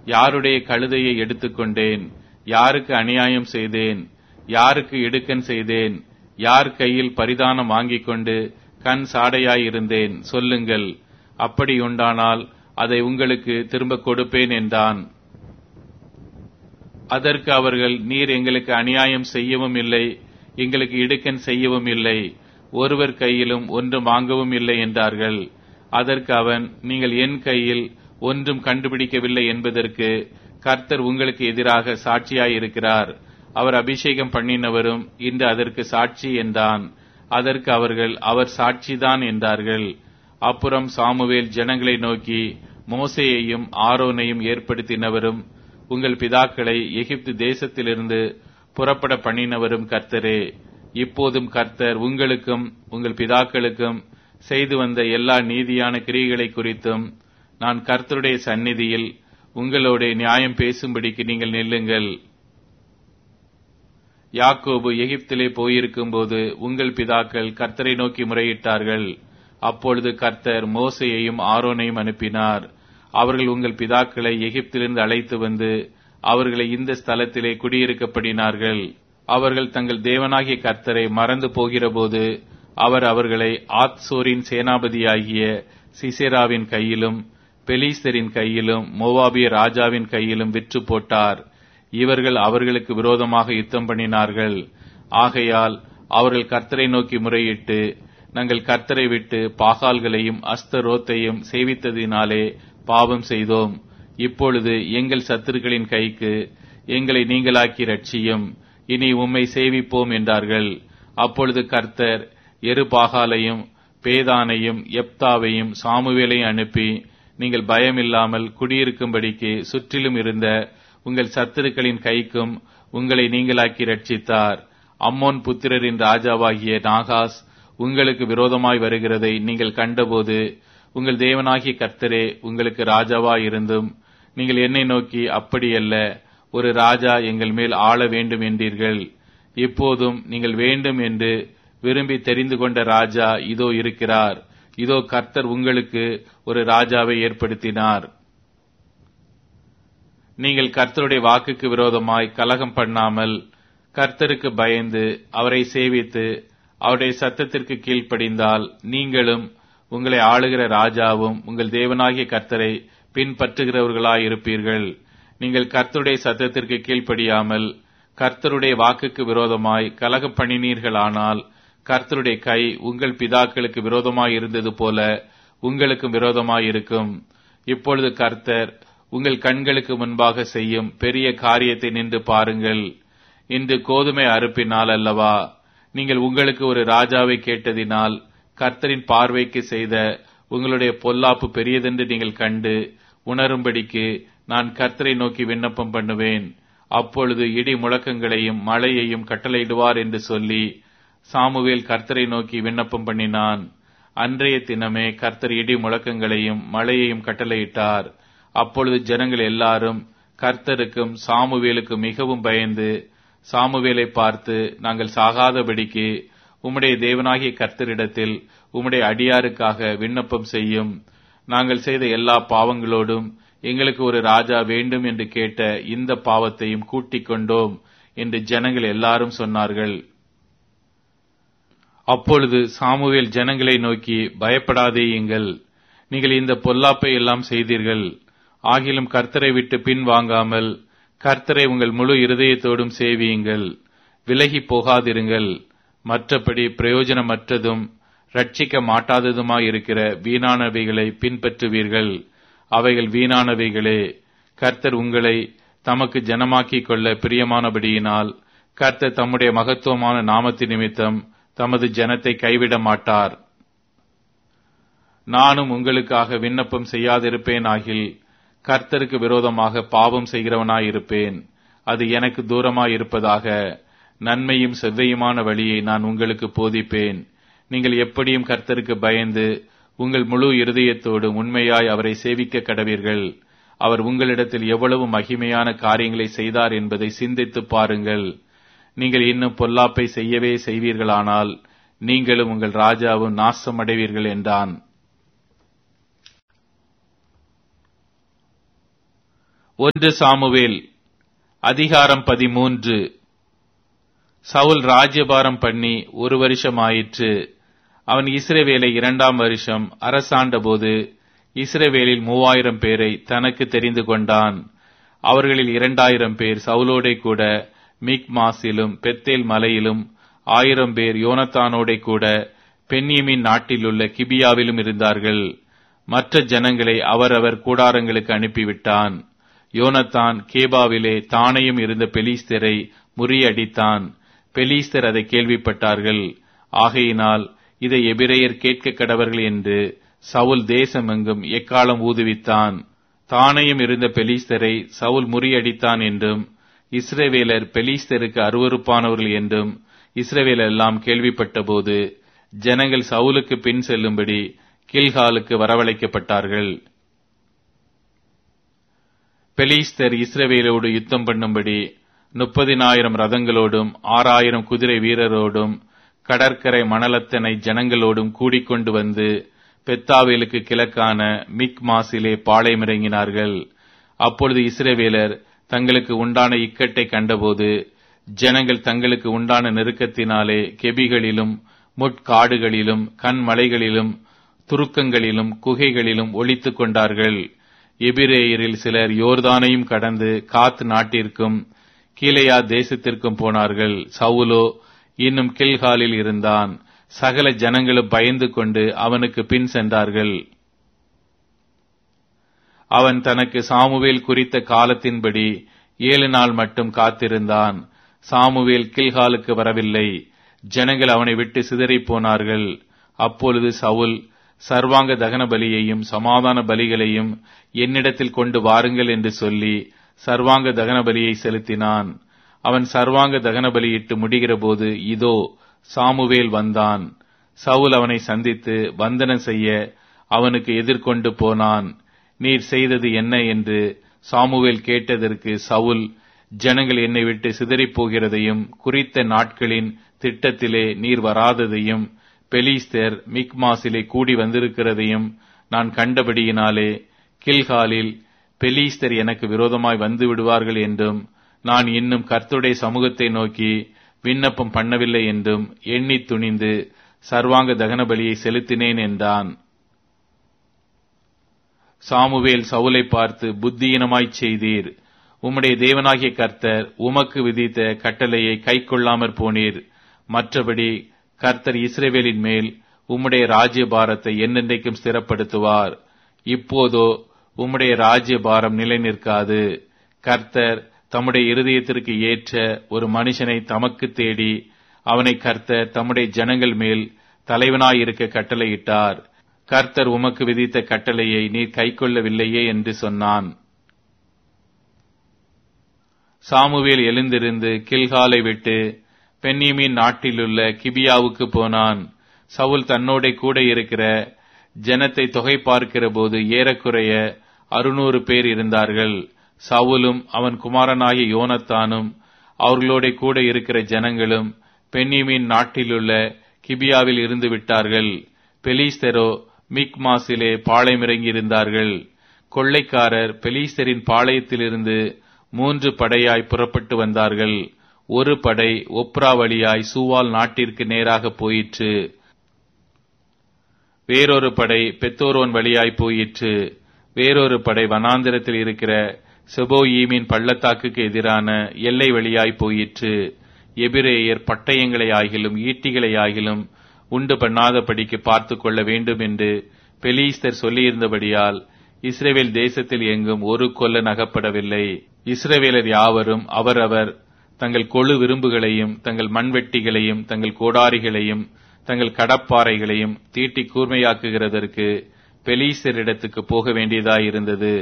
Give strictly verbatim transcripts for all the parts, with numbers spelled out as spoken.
யாருடைய கழுதையை எடுத்துக்கொண்டேன்? யாருக்கு அநியாயம் செய்தேன்? யாருக்கு இடுக்கண் செய்தேன்? யார் கையில் பரிதானம் வாங்கிக் கொண்டு கண் சாடையாயிருந்தேன்? சொல்லுங்கள், அப்படியுண்டானால் அதை உங்களுக்கு திரும்ப கொடுப்பேன் என்றான். அதற்கு அவர்கள், நீர் எங்களுக்கு அநியாயம் செய்யவும் இல்லை, எங்களுக்கு இடுக்கண் செய்யவும் இல்லை, ஒருவர் கையிலும் ஒன்றும் வாங்கவும் இல்லை என்றார்கள். அதற்கு அவன், நீங்கள் என் கையில் ஒன்றும் கண்டுபிடிக்கவில்லை என்பதற்கு கர்த்தர் உங்களுக்கு எதிராக சாட்சியாயிருக்கிறார். அவர் அபிஷேகம் பண்ணினவரும் இன்று அதற்கு சாட்சி என்றான். அதற்கு அவர்கள், அவர் சாட்சிதான் என்றார்கள். அப்புறம் சாமுவேல் ஜனங்களை நோக்கி, மோசேயையும் ஆரோனையும் ஏற்படுத்தினவரும் உங்கள் பிதாக்களை எகிப்து தேசத்திலிருந்து புறப்பட பண்ணினவரும் கர்த்தரே. இப்போதும் கர்த்தர் உங்களுக்கும் உங்கள் பிதாக்களுக்கும் செய்து வந்த எல்லா நீதியான கிரியைகளை குறித்தும் நான் கர்த்தருடைய சந்நிதியில் உங்களோட நியாயம் பேசும்படிக்கு நீங்கள் நில்லுங்கள். யாக்கோபு எகிப்திலே போயிருக்கும் போது உங்கள் பிதாக்கள் கர்த்தரை நோக்கி முறையிட்டார்கள். அப்பொழுது கர்த்தர் மோசேயையும் ஆரோனையும் அனுப்பினார். அவர்கள் உங்கள் பிதாக்களை எகிப்திலிருந்து அழைத்து வந்து அவர்களை இந்த ஸ்தலத்திலே குடியிருக்கப்படினார்கள். அவர்கள் தங்கள் தேவனாகிய கர்த்தரை மறந்து போகிறபோது அவர் அவர்களை ஆத்சோரின் சேனாபதியாகிய சிசெராவின் கையிலும் பெலிஸ்தரின் கையிலும் மோவாபிய ராஜாவின் கையிலும் விற்று போட்டார். இவர்கள் அவர்களுக்கு விரோதமாக யுத்தம் பண்ணினார்கள். ஆகையால் அவர்கள் கர்த்தரை நோக்கி முறையிட்டு, நாங்கள் கர்த்தரை விட்டு பாகால்களையும் அஸ்தரோத்தையும் சேவித்ததினாலே பாவம் செய்தோம். இப்பொழுது எங்கள் சத்துருக்களின் கைக்கு எங்களை நீங்களாக்கி ரட்சியும், இனி உம்மை சேவிப்போம் என்றார்கள். அப்பொழுது கர்த்தர் எருபாகாலையும் பேதானையும் எப்தாவையும் சாமுவேலையும் அனுப்பி, நீங்கள் பயமில்லாமல் குடியிருக்கும்படிக்கு சுற்றிலும் இருந்த உங்கள் சத்துருக்களின் கைக்கும் உங்களை நீங்களாக்கி ரட்சித்தார். அம்மோன் புத்திரரின் ராஜாவாகிய நாகாஸ் உங்களுக்கு விரோதமாய் வருகிறதை நீங்கள் கண்டபோது உங்கள் தேவனாகிய கர்த்தரே உங்களுக்கு ராஜாவாய் இருந்தும் நீங்கள் என்னை நோக்கி, அப்படியல்ல, ஒரு ராஜா எங்கள் மேல் ஆள வேண்டும் என்றீர்கள். இப்போதும் நீங்கள் வேண்டும் என்று விரும்பி தெரிந்து கொண்ட ராஜா இதோ இருக்கிறார். இதோ கர்த்தர் உங்களுக்கு ஒரு ராஜாவை ஏற்படுத்தினார். நீங்கள் கர்த்தருடைய வாக்குக்கு விரோதமாய் கலகம் பண்ணாமல் கர்த்தருக்கு பயந்து அவரை சேவித்து அவருடைய சத்தத்திற்கு கீழ்ப்படிந்தால் நீங்களும் உங்களை ஆளுகிற ராஜாவும் உங்கள் தேவனாகிய கர்த்தரை பின்பற்றுகிறவர்களாயிருப்பீர்கள். நீங்கள் கர்த்தருடைய சத்தத்திற்கு கீழ்ப்படியாமல் கர்த்தருடைய வாக்குக்கு விரோதமாய் கலகம் பண்ணினீர்களானால் கர்த்தருடைய கை உங்கள் பிதாக்களுக்கு விரோதமாய் இருந்தது போல உங்களுக்கும் விரோதமாயிருக்கும். இப்பொழுது கர்த்தர் உங்கள் கண்களுக்கு முன்பாக செய்யும் பெரிய காரியத்தை நின்று பாருங்கள். இன்று கோதுமை அறுப்பினால் அல்லவா நீங்கள் உங்களுக்கு ஒரு ராஜாவை கேட்டதினால் கர்த்தரின் பார்வைக்கு செய்த உங்களுடைய பொல்லாப்பு பெரியதென்று நீங்கள் கண்டு உணரும்படிக்கு நான் கர்த்தரை நோக்கி விண்ணப்பம் பண்ணுவேன். அப்பொழுது இடி முழக்கங்களையும் மழையையும் கட்டளையிடுவார் என்று சொல்லி சாமுவேல் கர்த்தரை நோக்கி விண்ணப்பம் பண்ணினான். அன்றைய தினமே கர்த்தர் இடி முழக்கங்களையும் மழையையும் கட்டளையிட்டார். அப்பொழுது ஜனங்கள் எல்லாரும் கர்த்தருக்கும் சாமுவேலுக்கும் மிகவும் பயந்து சாமுவேலை பார்த்து, நாங்கள் சாகாதபடிக்கு உம்முடைய தேவனாகிய கர்த்தரிடத்தில் உம்முடைய அடியாருக்காக விண்ணப்பம் செய்யும். நாங்கள் செய்த எல்லா பாவங்களோடும் எங்களுக்கு ஒரு ராஜா வேண்டும் என்று கேட்ட இந்த பாவத்தையும் கூட்டிக் கொண்டோம் என்று ஜனங்கள் எல்லாரும் சொன்னார்கள். அப்பொழுது சாமுவேல் ஜனங்களை நோக்கி, பயப்படாதேயுங்கள், நீங்கள் இந்த பொல்லாப்பை எல்லாம் செய்தீர்கள். ஆகிலும் கர்த்தரை விட்டு பின் வாங்காமல் கர்த்தரை உங்கள் முழு இருதயத்தோடும் சேவியுங்கள், விலகி போகாதிருங்கள். மற்றபடி பிரயோஜனமற்றதும் ரட்சிக்க மாட்டாததுமாயிருக்கிற வீணானவைகளை பின்பற்றுவீர்கள். அவைகள் வீணானவைகளே. கர்த்தர் உங்களை தமக்கு ஜனமாக்கிக் கொள்ள பிரியமானபடியினால் கர்த்தர் தம்முடைய மகத்துவமான நாமத்து நிமித்தம் தமது ஜனத்தை கைவிட மாட்டார். நானும் உங்களுக்காக விண்ணப்பம் செய்யாதிருப்பேன் ஆகில் கர்த்தருக்கு விரோதமாக பாவம் செய்கிறவனாயிருப்பேன். அது எனக்கு தூரமாயிருப்பதாக. நன்மையும் செவ்வையுமான வழியை நான் உங்களுக்கு போதிப்பேன். நீங்கள் எப்படியும் கர்த்தருக்கு பயந்து உங்கள் முழு இருதயத்தோடு உண்மையாய் அவரை சேவிக்க கடவீர்கள். அவர் உங்களிடத்தில் எவ்வளவு மகிமையான காரியங்களை செய்தார் என்பதை சிந்தித்து பாருங்கள். நீங்கள் இன்னும் பொல்லாப்பை செய்யவே செய்வீர்களானால் நீங்களும் உங்கள் ராஜாவும் நாசம் அடைவீர்கள் என்றான். ஒன்று சாமுவேல் அதிகாரம் பதிமூன்று. சவுல் ராஜ்யபாரம் பண்ணி ஒரு வருஷம் ஆயிற்று. அவன் இஸ்ரவேலை இரண்டாம் வருஷம் அரசாண்ட போது இஸ்ரவேலில் மூவாயிரம் பேரை தனக்கு தெரிந்து கொண்டான். அவர்களில் இரண்டாயிரம் பேர் சவுலோடே கூட மிக்மாசிலும் பெத்தேல் மலையிலும், ஆயிரம் பேர் யோனத்தானோடே கூட பென்யமீன் நாட்டிலுள்ள கிபியாவிலும் இருந்தார்கள். மற்ற ஜனங்களை அவரவர் கூடாரங்களுக்கு அனுப்பிவிட்டான். யோனத்தான் கேபாவிலே தானையும் இருந்த பெலிஸ்தரை முறியடித்தான். பெலிஸ்தர் அதை கேள்விப்பட்டார்கள். ஆகையினால் இதை எபிரேயர் கேட்க கடவர்கள் என்று சவுல் தேசமெங்கும் எக்காலம் ஊதுவித்தான். தானையும் இருந்த பெலிஸ்தரை சவுல் முறியடித்தான் என்றும் இஸ்ரவேலர் பெலிஸ்தருக்கு அருவருப்பானவர்கள் என்றும் இஸ்ரவேல் எல்லாம் கேள்விப்பட்ட போது ஜனங்கள் சவுலுக்கு பின் செல்லும்படி கில்காலுக்கு வரவழைக்கப்பட்டார்கள். பெலிஸ்தர் இஸ்ரவேலோடு யுத்தம் பண்ணும்படி முப்பதினாயிரம் ரதங்களோடும் ஆறாயிரம் குதிரை வீரரோடும் கடற்கரை மணலத்தனை ஜனங்களோடும் கூடிக்கொண்டு வந்து பெத்தாவேலுக்கு கிழக்கான மிக்மாசிலே பாளையமிறங்கினார்கள். அப்பொழுது இஸ்ரவேலர் தங்களுக்கு உண்டான இக்கட்டை கண்டபோது ஜனங்கள் தங்களுக்கு உண்டான நெருக்கத்தினாலே கெபிகளிலும் முட்காடுகளிலும் கண்மலைகளிலும் துருக்கங்களிலும் குகைகளிலும் ஒளித்துக் கொண்டார்கள். எபிரேயரில் சிலர் யோர்தானையும் கடந்து காத் நாட்டிற்கும் கீலேயா தேசத்திற்கும் போனார்கள். சவுலோ இன்னும் கில்காலில் இருந்தான். சகல ஜனங்களும் பயந்து கொண்டு அவனுக்கு பின் சென்றார்கள். அவன் தனக்கு சாமுவேல் குறித்த காலத்தின்படி ஏழு நாள் மட்டும் காத்திருந்தான். சாமுவேல் கில்காலுக்கு வரவில்லை. ஜனங்கள் அவனை விட்டு சிதறி போனார்கள். அப்பொழுது சவுல், சர்வாங்க தகன பலியையும் சமாதான பலிகளையும் என்னிடத்தில் கொண்டு வாருங்கள் என்று சொல்லி சர்வாங்க தகன பலியை செலுத்தினான். அவன் சர்வாங்க தகன பலியிட்டு முடிகிற போது இதோ சாமுவேல் வந்தான். சவுல் அவனை சந்தித்து வந்தனம் செய்ய அவனுக்கு எதிர்கொண்டு போனான். நீர் செய்தது என்ன என்று சாமுவேல் கேட்டதற்கு சவுல், ஜனங்கள் என்னை விட்டு சிதறிப் போகிறதையும் குறித்த நாட்களின் திட்டத்திலே நீர் வராததையும் பெலிஸ்தர் மிக்மாசிலே கூடி வந்திருக்கிறதையும் நான் கண்டபடியினாலே கில்காலில் பெலிஸ்தர் எனக்கு விரோதமாய் வந்து விடுவார்கள் என்றும் நான் இன்னும் கர்த்தருடைய சமூகத்தை நோக்கி விண்ணப்பம் பண்ணவில்லை என்றும் எண்ணி துணிந்து சர்வாங்க தகன பலியை செலுத்தினேன் என்றான். சாமுவேல் சவுலை பார்த்து, புத்தியீனமாய்ச் செய்தீர். உம்முடைய தேவனாகிய கர்த்தர் உமக்கு விதித்த கட்டளையை கைக்கொள்ளாமற் போனீர். மற்றபடி கர்த்தர் இஸ்ரவேலின் மேல் உம்முடைய ராஜ்ய பாரத்தை என்னென்றைக்கும் ஸ்திரப்படுத்துவார். இப்போதோ உம்முடைய ராஜ்ய பாரம் நிலை நிற்காது. கர்த்தர் தம்முடைய இருதயத்திற்கு ஏற்ற ஒரு மனுஷனை தமக்கு தேடி அவனை கர்த்தர் தம்முடைய ஜனங்கள் மேல் தலைவனாயிருக்க கட்டளையிட்டார். கர்த்தர் உமக்கு விதித்த கட்டளையை நீர் கைக்கொள்ளவில்லையே என்று சொன்னான். சாமுவேல் எழுந்திருந்து கில்காலை விட்டு பென்யமீன் நாட்டிலுள்ள கிபியாவுக்கு போனான். சவுல் தன்னோட கூட இருக்கிற ஜனத்தை தொகை பார்க்கிற போது ஏறக்குறைய அறுநூறு பேர் இருந்தார்கள். சவுலும் அவன் குமாரனாகிய யோனத்தானும் அவர்களோட கூட இருக்கிற ஜனங்களும் பென்யமீன் நாட்டிலுள்ள கிபியாவில் இருந்து விட்டார்கள். பெலிஸ்தரோ மிக்மாசிலே பாளையமிறங்கி இருந்தார்கள். கொள்ளைக்காரர் பெலிஸ்தரின் பாளையத்திலிருந்து மூன்று படையாய் புறப்பட்டு வந்தார்கள். ஒரு படை ஒப்ரா வழியாய் சூவால் நாட்டிற்கு நேராக போயிற்று. வேறொரு படை பெத்தோரோன் வழியாய் போயிற்று. வேறொரு படை வனாந்திரத்தில் இருக்கிற செபோயீமின் பள்ளத்தாக்குக்கு எதிரான எல்லை வழியாய் போயிற்று. எபிரேயர் பட்டயங்களை ஆகிலும் ஈட்டிகளை ஆகிலும் உண்டு பண்ணாதபடிக்கு பார்த்து கொள்ள வேண்டும் என்று பெலிஸ்தர் சொல்லியிருந்தபடியால் இஸ்ரவேல் தேசத்தில் எங்கும் ஒரு கொல்லன் அகப்படவில்லை. இஸ்ரவேலர் யாவரும் அவரவர் தங்கள் கொழு விரும்புகளையும் தங்கள் மண்வெட்டிகளையும் தங்கள் கோடாரிகளையும் தங்கள் கடப்பாறைகளையும் தீட்டி கூர்மையாக்குகிறதற்கு பெலிஸ்தரிடத்துக்கு போக வேண்டியதாயிருந்தது.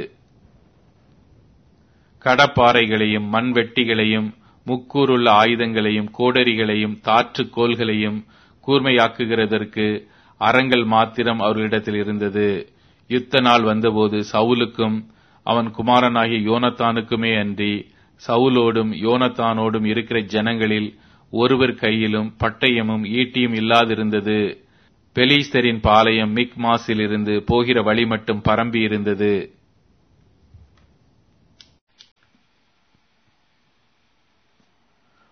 கடப்பாறைகளையும் மண்வெட்டிகளையும் முக்கூறுள்ள ஆயுதங்களையும் கோடரிகளையும் தாற்று கோல்களையும் கூர்மையாக்குகிறதற்கு அரங்கள் மாத்திரம் அவர்களிடத்தில் இருந்தது. யுத்த நாள் வந்தபோது சவுலுக்கும் அவன் குமாரனாகிய யோனத்தானுக்குமே அன்றி சவுலோடும் யோனத்தானோடும் இருக்கிற ஜனங்களில் ஒருவர் கையிலும் பட்டயமும் ஈட்டியும் இல்லாதிருந்தது. பெலிஸ்தரின் பாளையம் மிக்மாசில் இருந்து போகிற வழி மட்டும் பரம்பி இருந்தது.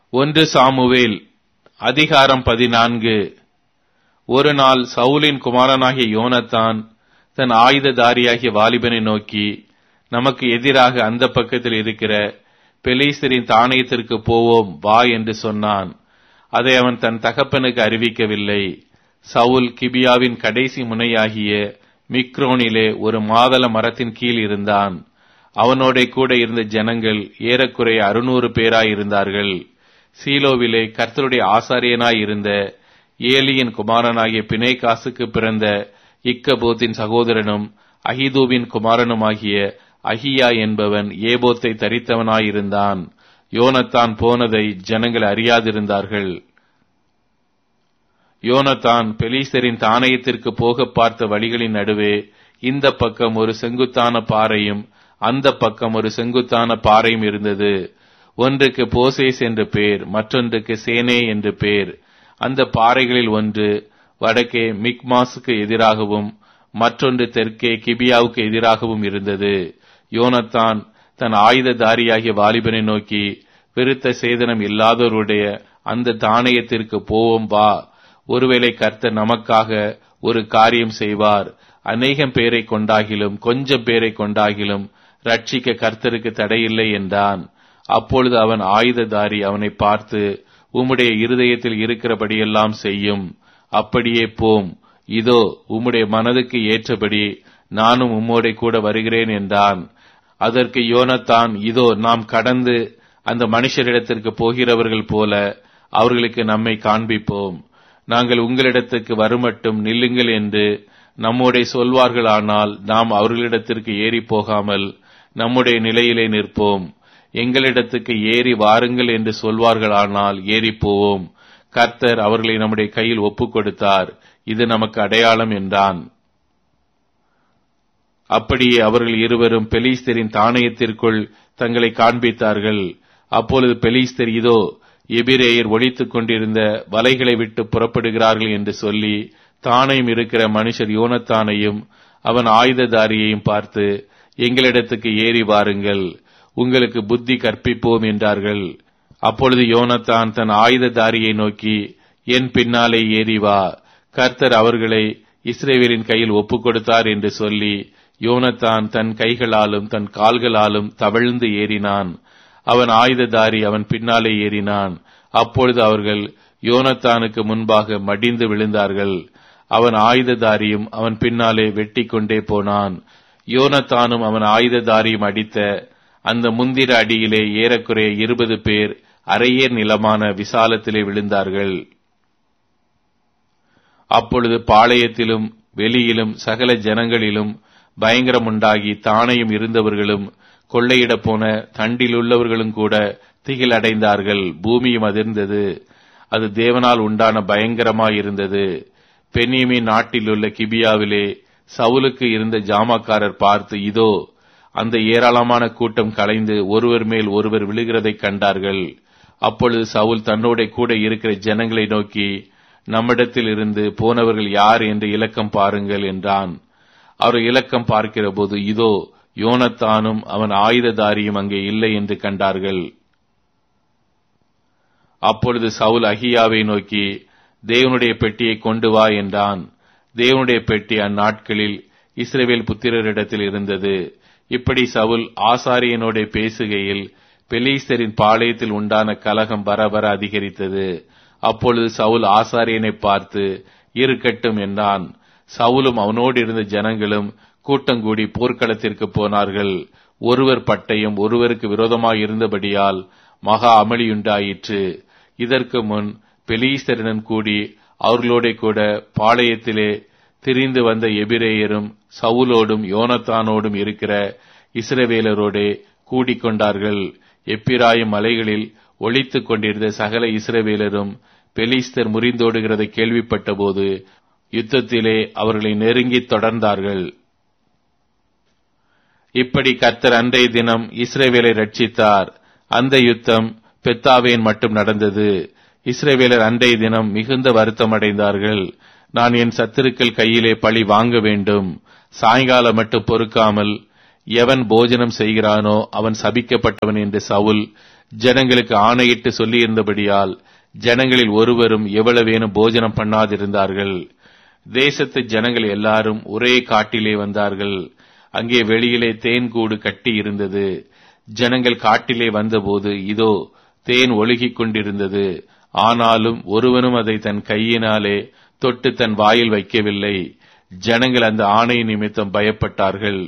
ஒன்று சாமுவேல் அதிகாரம் பதினான்கு. ஒரு நாள் சவுலின் குமாரனாகிய யோனத்தான் தன் ஆயுததாரியாகிய வாலிபனை நோக்கி, நமக்கு எதிராக அந்த பக்கத்தில் இருக்கிற பெலிஸ்தரின் தானியத்திற்கு போவோம் வா என்று சொன்னான். அதை அவன் தன் தகப்பனுக்கு அறிவிக்கவில்லை. சவுல் கிபியாவின் கடைசி முனையாகிய மிக்ரோனிலே ஒரு மாதள மரத்தின் கீழ் இருந்தான். அவனோட கூட இருந்த ஜனங்கள் ஏறக்குறைய அறுநூறு பேராயிருந்தார்கள். சீலோவிலே கர்த்தருடைய ஆசாரியனாய் இருந்த ஏலியின் குமாரனாகிய பிணைகாசுக்கு பிறந்த இக்கபோத்தின் சகோதரனும் அகிதூபின் குமாரனுமாகிய அகியா என்பவன் ஏபோத்தை தரித்தவனாயிருந்தான். யோனத்தான் போனதை ஜனங்கள் அறியாதிருந்தார்கள். யோனத்தான் பெலிஸ்தரின் தானியத்திற்கு போக பார்த்த வழிகளின் நடுவே இந்த பக்கம் ஒரு செங்குத்தான பாறையும் அந்த பக்கம் ஒரு செங்குத்தான பாறையும் இருந்தது. ஒன்றுக்கு போசேஸ் என்று பேர், மற்றொன்றுக்கு சேனே என்று பேர். அந்த பாறைகளில் ஒன்று வடக்கே மிக்மாசுக்கு எதிராகவும் மற்றொன்று தெற்கே கிபியாவுக்கு எதிராகவும் இருந்தது. யோனத்தான் தன் ஆயுததாரியாகிய வாலிபனை நோக்கி, விருத்த சேதனம் இல்லாதவருடைய அந்த தானியத்திற்கு போவோம் வா, ஒருவேளை கர்த்தர் நமக்காக ஒரு காரியம் செய்வார். அநேகம் பேரை கொண்டாகிலும் கொஞ்சம் பேரை கொண்டாகிலும் ரட்சிக்க கர்த்தருக்கு தடையில்லை என்றான். அப்பொழுது அவன் ஆயுததாரி அவனை பார்த்து, உம்முடைய இருதயத்தில் இருக்கிறபடியெல்லாம் செய்யும், அப்படியே போம். இதோ உம்முடைய மனதுக்கு ஏற்றபடி நானும் உம்மோட கூட வருகிறேன் என்றான். அதற்கு யோனத்தான், இதோ நாம் கடந்து அந்த மனுஷரிடத்திற்கு போகிறவர்கள் போல அவர்களுக்கு நம்மை காண்பிப்போம். நாங்கள் உங்களிடத்துக்கு வருமட்டும் நில்லுங்கள் என்று நம்முடைய சொல்வார்களானால் நாம் அவர்களிடத்திற்கு ஏறி போகாமல் நம்முடைய நிலையிலே நிற்போம். எங்களிடத்துக்கு ஏறி வாருங்கள் என்று சொல்வார்களானால் ஏறி போவோம். கர்த்தர் அவர்களை நம்முடைய கையில் ஒப்புக் கொடுத்தார், இது நமக்கு அடையாளம் என்றான். அப்படியே அவர்கள் இருவரும் பெலிஸ்தரின் தானியத்திற்குள் தங்களை காண்பித்தார்கள். அப்பொழுது பெலிஸ்தர், இதோ எபிரேயர் ஒளித்துக் கொண்டிருந்த வலைகளை விட்டு புறப்படுகிறார்கள் என்று சொல்லி தானையும் இருக்கிற மனுஷர் யோனத்தானையும் அவன் ஆயுததாரியையும் பார்த்து, எங்களிடத்துக்கு ஏறி வாருங்கள், உங்களுக்கு புத்தி கற்பிப்போம் என்றார்கள். அப்பொழுது யோனத்தான் தன் ஆயுததாரியை நோக்கி, என் பின்னாலே ஏறி வா, கர்த்தர் அவர்களை இஸ்ரவேலின் கையில் ஒப்புக் கொடுத்தார் என்று சொல்லி யோனத்தான் தன் கைகளாலும் தன் கால்களாலும் தவழ்ந்து ஏறினான். அவன் ஆயுததாரி அவன் பின்னாலே ஏறினான். அப்பொழுது அவர்கள் யோனத்தானுக்கு முன்பாக மடிந்து விழுந்தார்கள். அவன் ஆயுததாரியும் அவன் பின்னாலே வெட்டி கொண்டே போனான். யோனத்தானும் அவன் ஆயுததாரியும் அடித்த அந்த முந்திர அடியிலே ஏறக்குறைய இருபது பேர் அரையேர் நிலமான விசாலத்திலே விழுந்தார்கள். அப்பொழுது பாளையத்திலும் வெளியிலும் சகல ஜனங்களிலும் பயங்கரம் உண்டாகி தானையும் இருந்தவர்களும் கொள்ளையிட போன தண்டிலுள்ளவர்களும் கூட திகில் அடைந்தார்கள். பூமியும் அதிர்ந்தது. அது தேவனால் உண்டான பயங்கரமாயிருந்தது. பென்யமீன் நாட்டிலுள்ள கிபியாவிலே சவுலுக்கு இருந்த ஜாமக்காரர் பார்த்து, இதோ அந்த ஏராளமான கூட்டம் கலைந்து ஒருவர் மேல் ஒருவர் விழுகிறதை கண்டார்கள். அப்பொழுது சவுல் தன்னோட கூட இருக்கிற ஜனங்களை நோக்கி, நம்மிடத்தில் இருந்து போனவர்கள் யார் என்று இலக்கம் பாருங்கள் என்றான். அவர் இலக்கம் பார்க்கிற போது இதோ யோனத்தானும் அவன் ஆயுததாரியும் அங்கே இல்லை என்று கண்டார்கள். அப்பொழுது சவுல் அகியாவை நோக்கி, தேவனுடைய பெட்டியை கொண்டு வா என்றான். தேவனுடைய பெட்டி அந்நாட்களில் இஸ்ரவேல் புத்திரரிடத்தில் இருந்தது. இப்படி சவுல் ஆசாரியனோட பேசுகையில் பெலிஸ்தரின் பாளையத்தில் உண்டான கலகம் வர வர அதிகரித்தது. அப்பொழுது சவுல் ஆசாரியனை பார்த்து, இருக்கட்டும் என்றான். சவுலும் அவனோடு இருந்த ஜனங்களும் கூட்டங்கூடி போர்க்களத்திற்கு போனார்கள். ஒருவர் பட்டயம் ஒருவருக்கு விரோதமாய் இருந்தபடியால் மகா அமளியுண்டாயிற்று. இதற்கு முன் பெலிஸ்தரிடம் கூடி அவர்களோட கூட பாளையத்திலே திரிந்து வந்த எபிரேயரும் சவுலோடும் யோனத்தானோடும் இருக்கிற இஸ்ரவேலரோடே கூடிக்கொண்டார்கள். எப்பிராயிம் மலைகளில் ஒளித்துக் கொண்டிருந்த சகல இஸ்ரவேலரும் பெலிஸ்தர் முறிந்தோடுகிறதை கேள்விப்பட்ட போது யுத்தத்திலே அவர்களை நெருங்கி தொடர்ந்தார்கள். இப்படி கர்த்தர் அன்றைய தினம் இஸ்ரவேலை ரட்சித்தார். அந்த யுத்தம் பெத்தாவேன் மட்டும் நடந்தது. இஸ்ரவேலர் அன்றைய தினம் மிகுந்த வருத்தம் அடைந்தார்கள். நான் என் சத்துருக்கள் கையிலே பழி வாங்க வேண்டும், சாயங்காலம் மட்டும் பொறுக்காமல் எவன் போஜனம் செய்கிறானோ அவன் சபிக்கப்பட்டவன் என்று சவுல் ஜனங்களுக்கு ஆணையிட்டு சொல்லியிருந்தபடியால் ஜனங்களில் ஒருவரும் எவ்வளவேனும் போஜனம் பண்ணாதிருந்தார்கள். தேசத்து ஜனங்கள் எல்லாரும் ஒரே காட்டிலே வந்தார்கள். அங்கே வெளியிலே தேன் கூடு கட்டி இருந்தது. ஜனங்கள் காட்டிலே வந்தபோது இதோ தேன் ஒழுகிக் கொண்டிருந்தது. ஆனாலும் ஒருவனும் அதை தன் கையினாலே தொட்டு தன் வாயில் வைக்கவில்லை. ஜனங்கள் அந்த ஆணை நிமித்தம் பயப்பட்டார்கள்.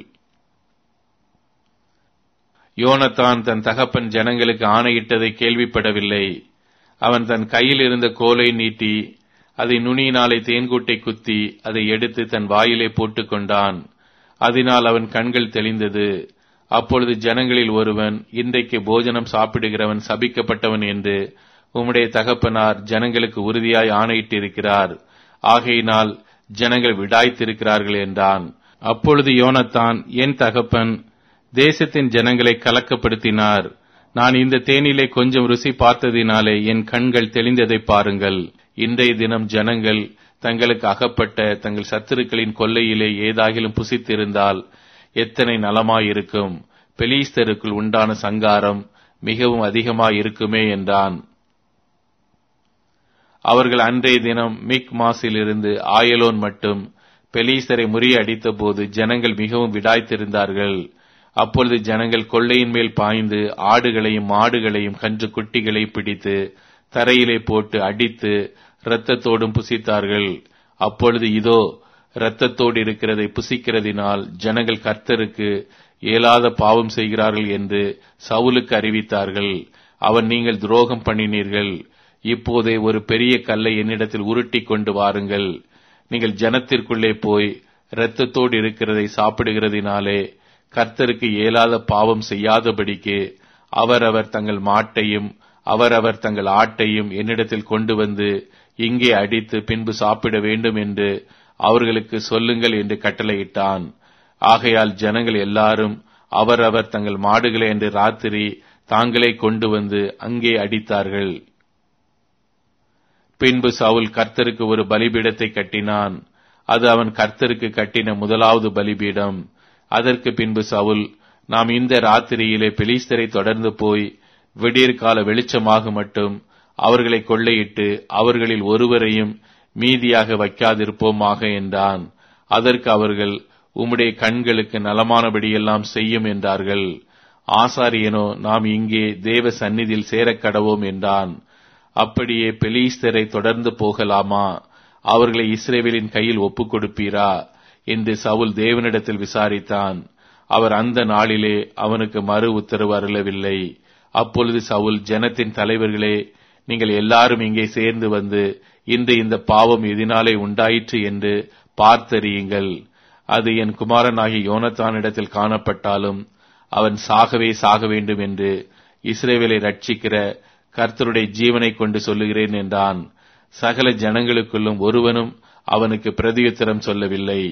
யோனத்தான் தன் தகப்பன் ஜனங்களுக்கு ஆணையிட்டதை கேள்விப்படவில்லை. அவன் தன் கையில் இருந்த கோலை நீட்டி அதை நுனியினாலே தேன்கூட்டை குத்தி அதை எடுத்து தன் வாயிலே போட்டுக் கொண்டான். அதனால் அவன் கண்கள் தெளிந்தது. அப்பொழுது ஜனங்களில் ஒருவன், இன்றைக்கு போஜனம் சாப்பிடுகிறவன் சபிக்கப்பட்டவன் என்று உம்முடைய தகப்பனார் ஜனங்களுக்கு உறுதியாய் ஆணையிட்டிருக்கிறார். ஆகையினால் ஜனங்கள் விடாய்த்திருக்கிறார்கள் என்றான். அப்பொழுது யோனத்தான், என் தகப்பன் தேசத்தின் ஜனங்களை கலக்கப்படுத்தினார். நான் இந்த தேனிலே கொஞ்சம் ருசி பார்த்ததினாலே என் கண்கள் தெளிந்ததை பாருங்கள். இன்றைய தினம் ஜனங்கள் தங்களுக்கு அகப்பட்ட தங்கள் சத்துருக்களின் கொல்லையிலே ஏதாகிலும் புசித்திருந்தால் எத்தனை நலமாயிருக்கும். பெலிஸ்தருக்குள் உண்டான சங்காரம் மிகவும் அதிகமாயிருக்குமே என்றான். அவர்கள் அன்றைய தினம் மிக் மாசிலிருந்து ஆயலோன் மட்டும் பெலிஸ்தரை முறியடித்த போது ஜனங்கள் மிகவும் விடாய்த்திருந்தார்கள். அப்பொழுது ஜனங்கள் கொள்ளையின் மேல் பாய்ந்து ஆடுகளையும் மாடுகளையும் கன்று குட்டிகளை பிடித்து தரையிலே போட்டு அடித்து இரத்தத்தோடும் புசித்தார்கள். அப்பொழுது இதோ இரத்தத்தோடு இருக்கிறதை புசிக்கிறதினால் ஜனங்கள் கர்த்தருக்கு இயலாத பாவம் செய்கிறார்கள் என்று சவுலுக்கு அறிவித்தார்கள். அவன், நீங்கள் துரோகம் பண்ணினீர்கள். இப்போதே ஒரு பெரிய கல்லை என்னிடத்தில் உருட்டி கொண்டு வாருங்கள். நீங்கள் ஜனத்திற்குள்ளே போய் இரத்தத்தோடு இருக்கிறதை சாப்பிடுகிறதினாலே கர்த்தருக்கு இயலாத பாவம் செய்யாதபடிக்கு அவரவர் தங்கள் மாட்டையும் அவரவர் தங்கள் ஆட்டையும் என்னிடத்தில் கொண்டு வந்து இங்கே அடித்து பின்பு சாப்பிட வேண்டும் என்று அவர்களுக்கு சொல்லுங்கள் என்று கட்டளையிட்டான். ஆகையால் ஜனங்கள் எல்லாரும் அவரவர் தங்கள் மாடுகளை என்று ராத்திரி தாங்களே கொண்டு வந்து அங்கே அடித்தார்கள். பின்பு சவுல் கர்த்தருக்கு ஒரு பலிபீடத்தை கட்டினான். அது அவன் கர்த்தருக்கு கட்டின முதலாவது பலிபீடம். அதற்கு பின்பு சவுல், நாம் இந்த ராத்திரியிலே பெலிஸ்தரை தொடர்ந்து போய் விடியற்கால வெளிச்சமாக மட்டும் அவர்களை கொள்ளையிட்டு அவர்களில் ஒருவரையும் மீதியாக வைக்காதிருப்போமாக என்றான். அதற்கு அவர்கள், உம்முடைய கண்களுக்கு நலமானபடியெல்லாம் செய்யும் என்றார்கள். ஆசாரியனோ, நாம் இங்கே தேவ சந்நிதியில் சேரக் கடவோம் என்றான். அப்படியே பெலிஸ்தரை தொடர்ந்து போகலாமா? அவர்களை இஸ்ரவேலின் கையில் ஒப்புக் கொடுப்பீரா என்று சவுல் தேவனிடத்தில் விசாரித்தான். அவர் அந்த நாளிலே அவனுக்கு மறு உத்தரவு அருளவில்லை. அப்பொழுது சவுல், ஜனத்தின் தலைவர்களே, நீங்கள் எல்லாரும் இங்கே சேர்ந்து வந்து இன்று இந்த பாவம் எதினாலே உண்டாயிற்று என்று பார்த்தறியுங்கள். அது என் குமாரனாகிய யோனத்தானிடத்தில் காணப்பட்டாலும் அவன் சாகவே சாக வேண்டும் என்று இஸ்ரவேலை ரட்சிக்கிற கர்த்தருடைய ஜீவனை கொண்டு சொல்லுகிறேன் என்றான். சகல ஜனங்களுக்குள்ளும் ஒருவனும் அவனுக்கு பிரதியுத்தரம் சொல்லவில்லை.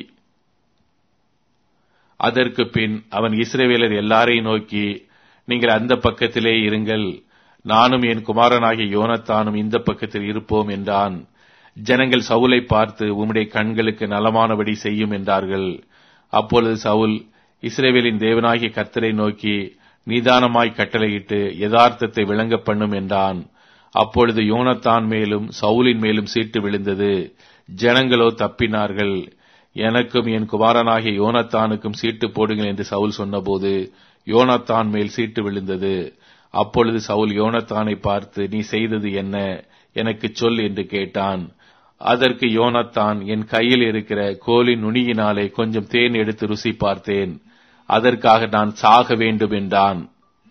அதற்கு பின் அவன் இஸ்ரவேலர் எல்லாரையும் நோக்கி, நீங்கள் அந்த பக்கத்திலே இருங்கள், நானும் என் குமாரனாகிய யோனத்தானும் இந்த பக்கத்தில் இருப்போம் என்றான். ஜனங்கள் சவுலை பார்த்து, உம்முடைய கண்களுக்கு நலமானபடி செய்யும் என்றார்கள். அப்பொழுது சவுல் இஸ்ரவேலின் தேவனாகிய கர்த்தரை நோக்கி நிதானமாய் கட்டளையிட்டு யதார்த்தத்தை விளங்க பண்ணும் என்றான். அப்பொழுது யோனத்தான் மேலும் சவுலின் மேலும் சீட்டு விழுந்தது. ஜனங்களோ தப்பினார்கள். எனக்கும் என் குமாரனாகிய யோனத்தானுக்கும் சீட்டு போடுங்கள் என்று சவுல் சொன்னபோது யோனத்தான் மேல் சீட்டு விழுந்தது. அப்பொழுது சவுல் யோனத்தானை பார்த்து, நீ செய்தது என்ன? எனக்கு சொல் என்று கேட்டான். அதற்கு யோனத்தான், என் கையில் இருக்கிற கோலின் நுனியினாலே கொஞ்சம் தேன் எடுத்து ருசி பார்த்தேன், அதற்காக நான் சாக வேண்டும் என்றான்.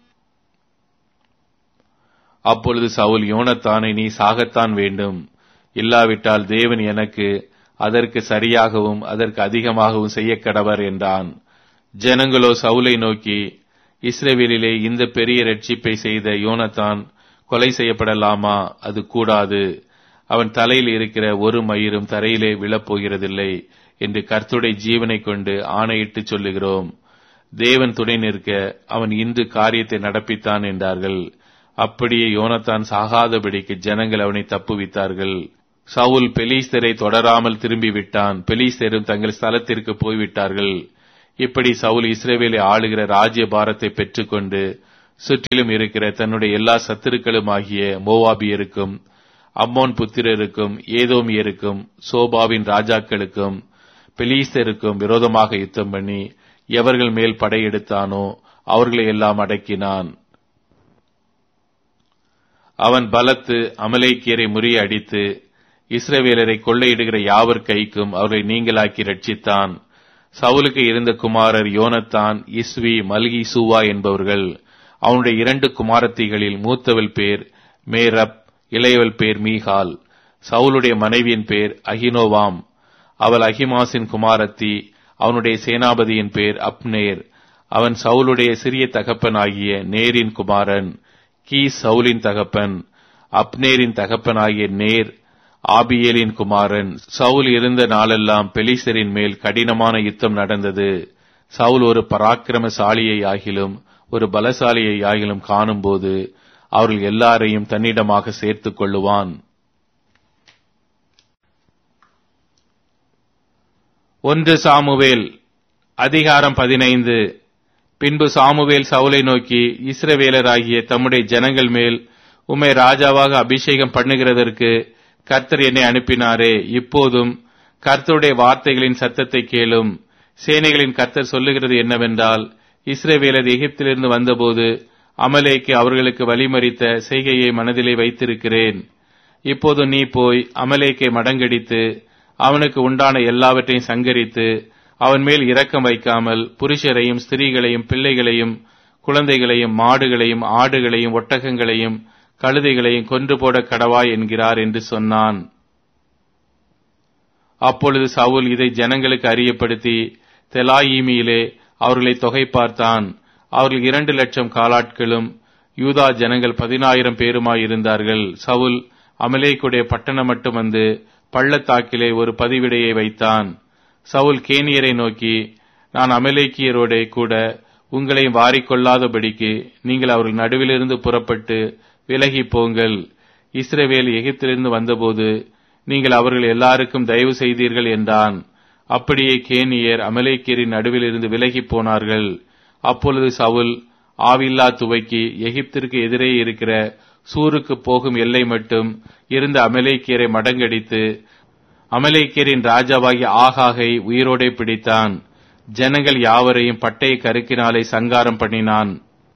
அப்பொழுது சவுல், யோனத்தானை, நீ சாகத்தான் வேண்டும், இல்லாவிட்டால் தேவன் எனக்கு அதற்கு சரியாகவும் அதற்கு அதிகமாகவும் செய்ய கடவர் என்றான். ஜனங்களோ சவுலை நோக்கி, இஸ்ரவேலிலே இந்த பெரிய ரட்சிப்பை செய்த யோனத்தான் கொலை செய்யப்படலாமா? அது கூடாது. அவன் தலையில் இருக்கிற ஒரு மயிரும் தரையிலே விழப்போகிறதில்லை என்று கர்த்தருடைய ஜீவனை கொண்டு ஆணையிட்டு சொல்லுகிறோம். தேவன் துணை நிற்க அவன் இன்று காரியத்தை நடப்பித்தான் என்றார்கள். அப்படியே யோனத்தான் சாகாதபடிக்கு ஜனங்கள் அவனை தப்புவித்தார்கள். சவுல் பெலிஸ்தரை தொடராமல் திரும்பி விட்டான். பெலிஸ்தரும் தங்கள் ஸ்தலத்திற்கு போய்விட்டார்கள். இப்படி சவுல் இஸ்ரவேலை ஆளுகிற ராஜ்ய பாரத்தை பெற்றுக்கொண்டு சுற்றிலும் இருக்கிற தன்னுடைய எல்லா சத்துருக்களுமாகிய மோவாபியருக்கும் அம்மோன் புத்திரருக்கும் ஏதோமியருக்கும் சோபாவின் ராஜாக்களுக்கும் பெலீஸ்தருக்கும் விரோதமாக யுத்தம் பண்ணி எவர்கள் மேல் படையெடுத்தானோ அவர்களை எல்லாம் அடக்கினான். அவன் பலத்து அமலேக்கியரை முறியடித்து இஸ்ரவேலரை கொள்ளையிடுகிற யாவர் கைக்கும் அவர்களை நீங்களாக்கி ரட்சித்தான். சவுலுக்கு இருந்த குமாரர் யோனத்தான், இஸ்வி, மல்கி சூவா என்பவர்கள். அவனுடைய இரண்டு குமாரத்திகளில் மூத்தவள் பேர் மேரப், இளையவள் பேர் மீகால். சவுலுடைய மனைவியின் பேர் அகினோவாம், அவள் அகிமாசின் குமாரத்தி. அவனுடைய சேனாபதியின் பேர் அப்னேர். அவன் சவுலுடைய சிறிய தகப்பனாகிய நேரின் குமாரன். கீஸ் சவுலின் தகப்பன். அப்னேரின் தகப்பனாகிய நேர் ஆபியேலின் குமாரன். சவுல் இருந்த நாளெல்லாம் பெலிஸ்தரின் மேல் கடினமான யுத்தம் நடந்தது. சவுல் ஒரு பராக்கிரமசாலியை ஆகிலும் ஒரு பலசாலியை ஆகிலும் காணும்போது அவர்கள் எல்லாரையும் தன்னிடமாக சேர்த்துக் கொள்ளுவான். ஒன்று சாமுவேல் அதிகாரம் பதினைந்து. பின்பு சாமுவேல் சவுலை நோக்கி, இஸ்ரவேலராகிய தம்முடைய ஜனங்கள் மேல் உம்மை ராஜாவாக அபிஷேகம் பண்ணுகிறதற்கு கர்த்தர் என்னை அனுப்பினாரே. இப்போதும் கர்த்தருடைய வார்த்தைகளின் சத்தத்தை கேளும். சேனைகளின் கர்த்தர் சொல்லுகிறது என்னவென்றால், இஸ்ரவேலர் எகிப்திலிருந்து வந்தபோது அமலேக்கு அவர்களுக்கு வழிமறித்த செய்கையை மனதிலே வைத்திருக்கிறேன். இப்போது நீ போய் அமலேக்கை மடங்கடித்து அவனுக்கு உண்டான எல்லாவற்றையும் சங்கரித்து அவன் மேல் இரக்கம் வைக்காமல் புருஷரையும் ஸ்திரீகளையும் பிள்ளைகளையும் குழந்தைகளையும் மாடுகளையும் ஆடுகளையும் ஒட்டகங்களையும் கழுதைகளையும் கொன்று போட கடவாய் என்கிறார் என்று சொன்னான். அப்பொழுது சவுல் இதை ஜனங்களுக்கு அறியப்படுத்தி தெலாயீமியிலே அவர்களை தொகை பார்த்தான். அவர்கள் இரண்டு லட்சம் காலாட்களும் யூதா ஜனங்கள் பதினாயிரம் பேருமாயிருந்தார்கள். சவுல் அமலேக்குடைய பட்டணம் மட்டும் வந்து பள்ளத்தாக்கிலே ஒரு பதிவிடையை வைத்தான். சவுல் கேனியரை நோக்கி, நான் அமலேக்கியரோடே கூட உங்களையும் வாரிக்கொள்ளாதபடிக்கு நீங்கள் அவர்கள் நடுவிலிருந்து புறப்பட்டு விலகி போங்கள். இஸ்ரவேல் எகிப்திலிருந்து வந்தபோது நீங்கள் அவர்கள் எல்லாருக்கும் தயவு செய்தீர்கள் என்றான். அப்படியே கேனியர் அமலேக்கியரின் நடுவிலிருந்து விலகி போனார்கள். அப்பொழுது சவுல் ஆவில்லா துவக்கி எகிப்திற்கு எதிரே இருக்கிற சூருக்கு போகும் எல்லை மட்டும் இருந்த அமலேக்கியரை மடங்கடித்து அமலேக்கியரின் ராஜாவாகிய ஆகாகை உயிரோடே பிடித்தான். ஜனங்கள் யாவரையும் பட்டய கருக்கினாலே சங்காரம் பண்ணினான்.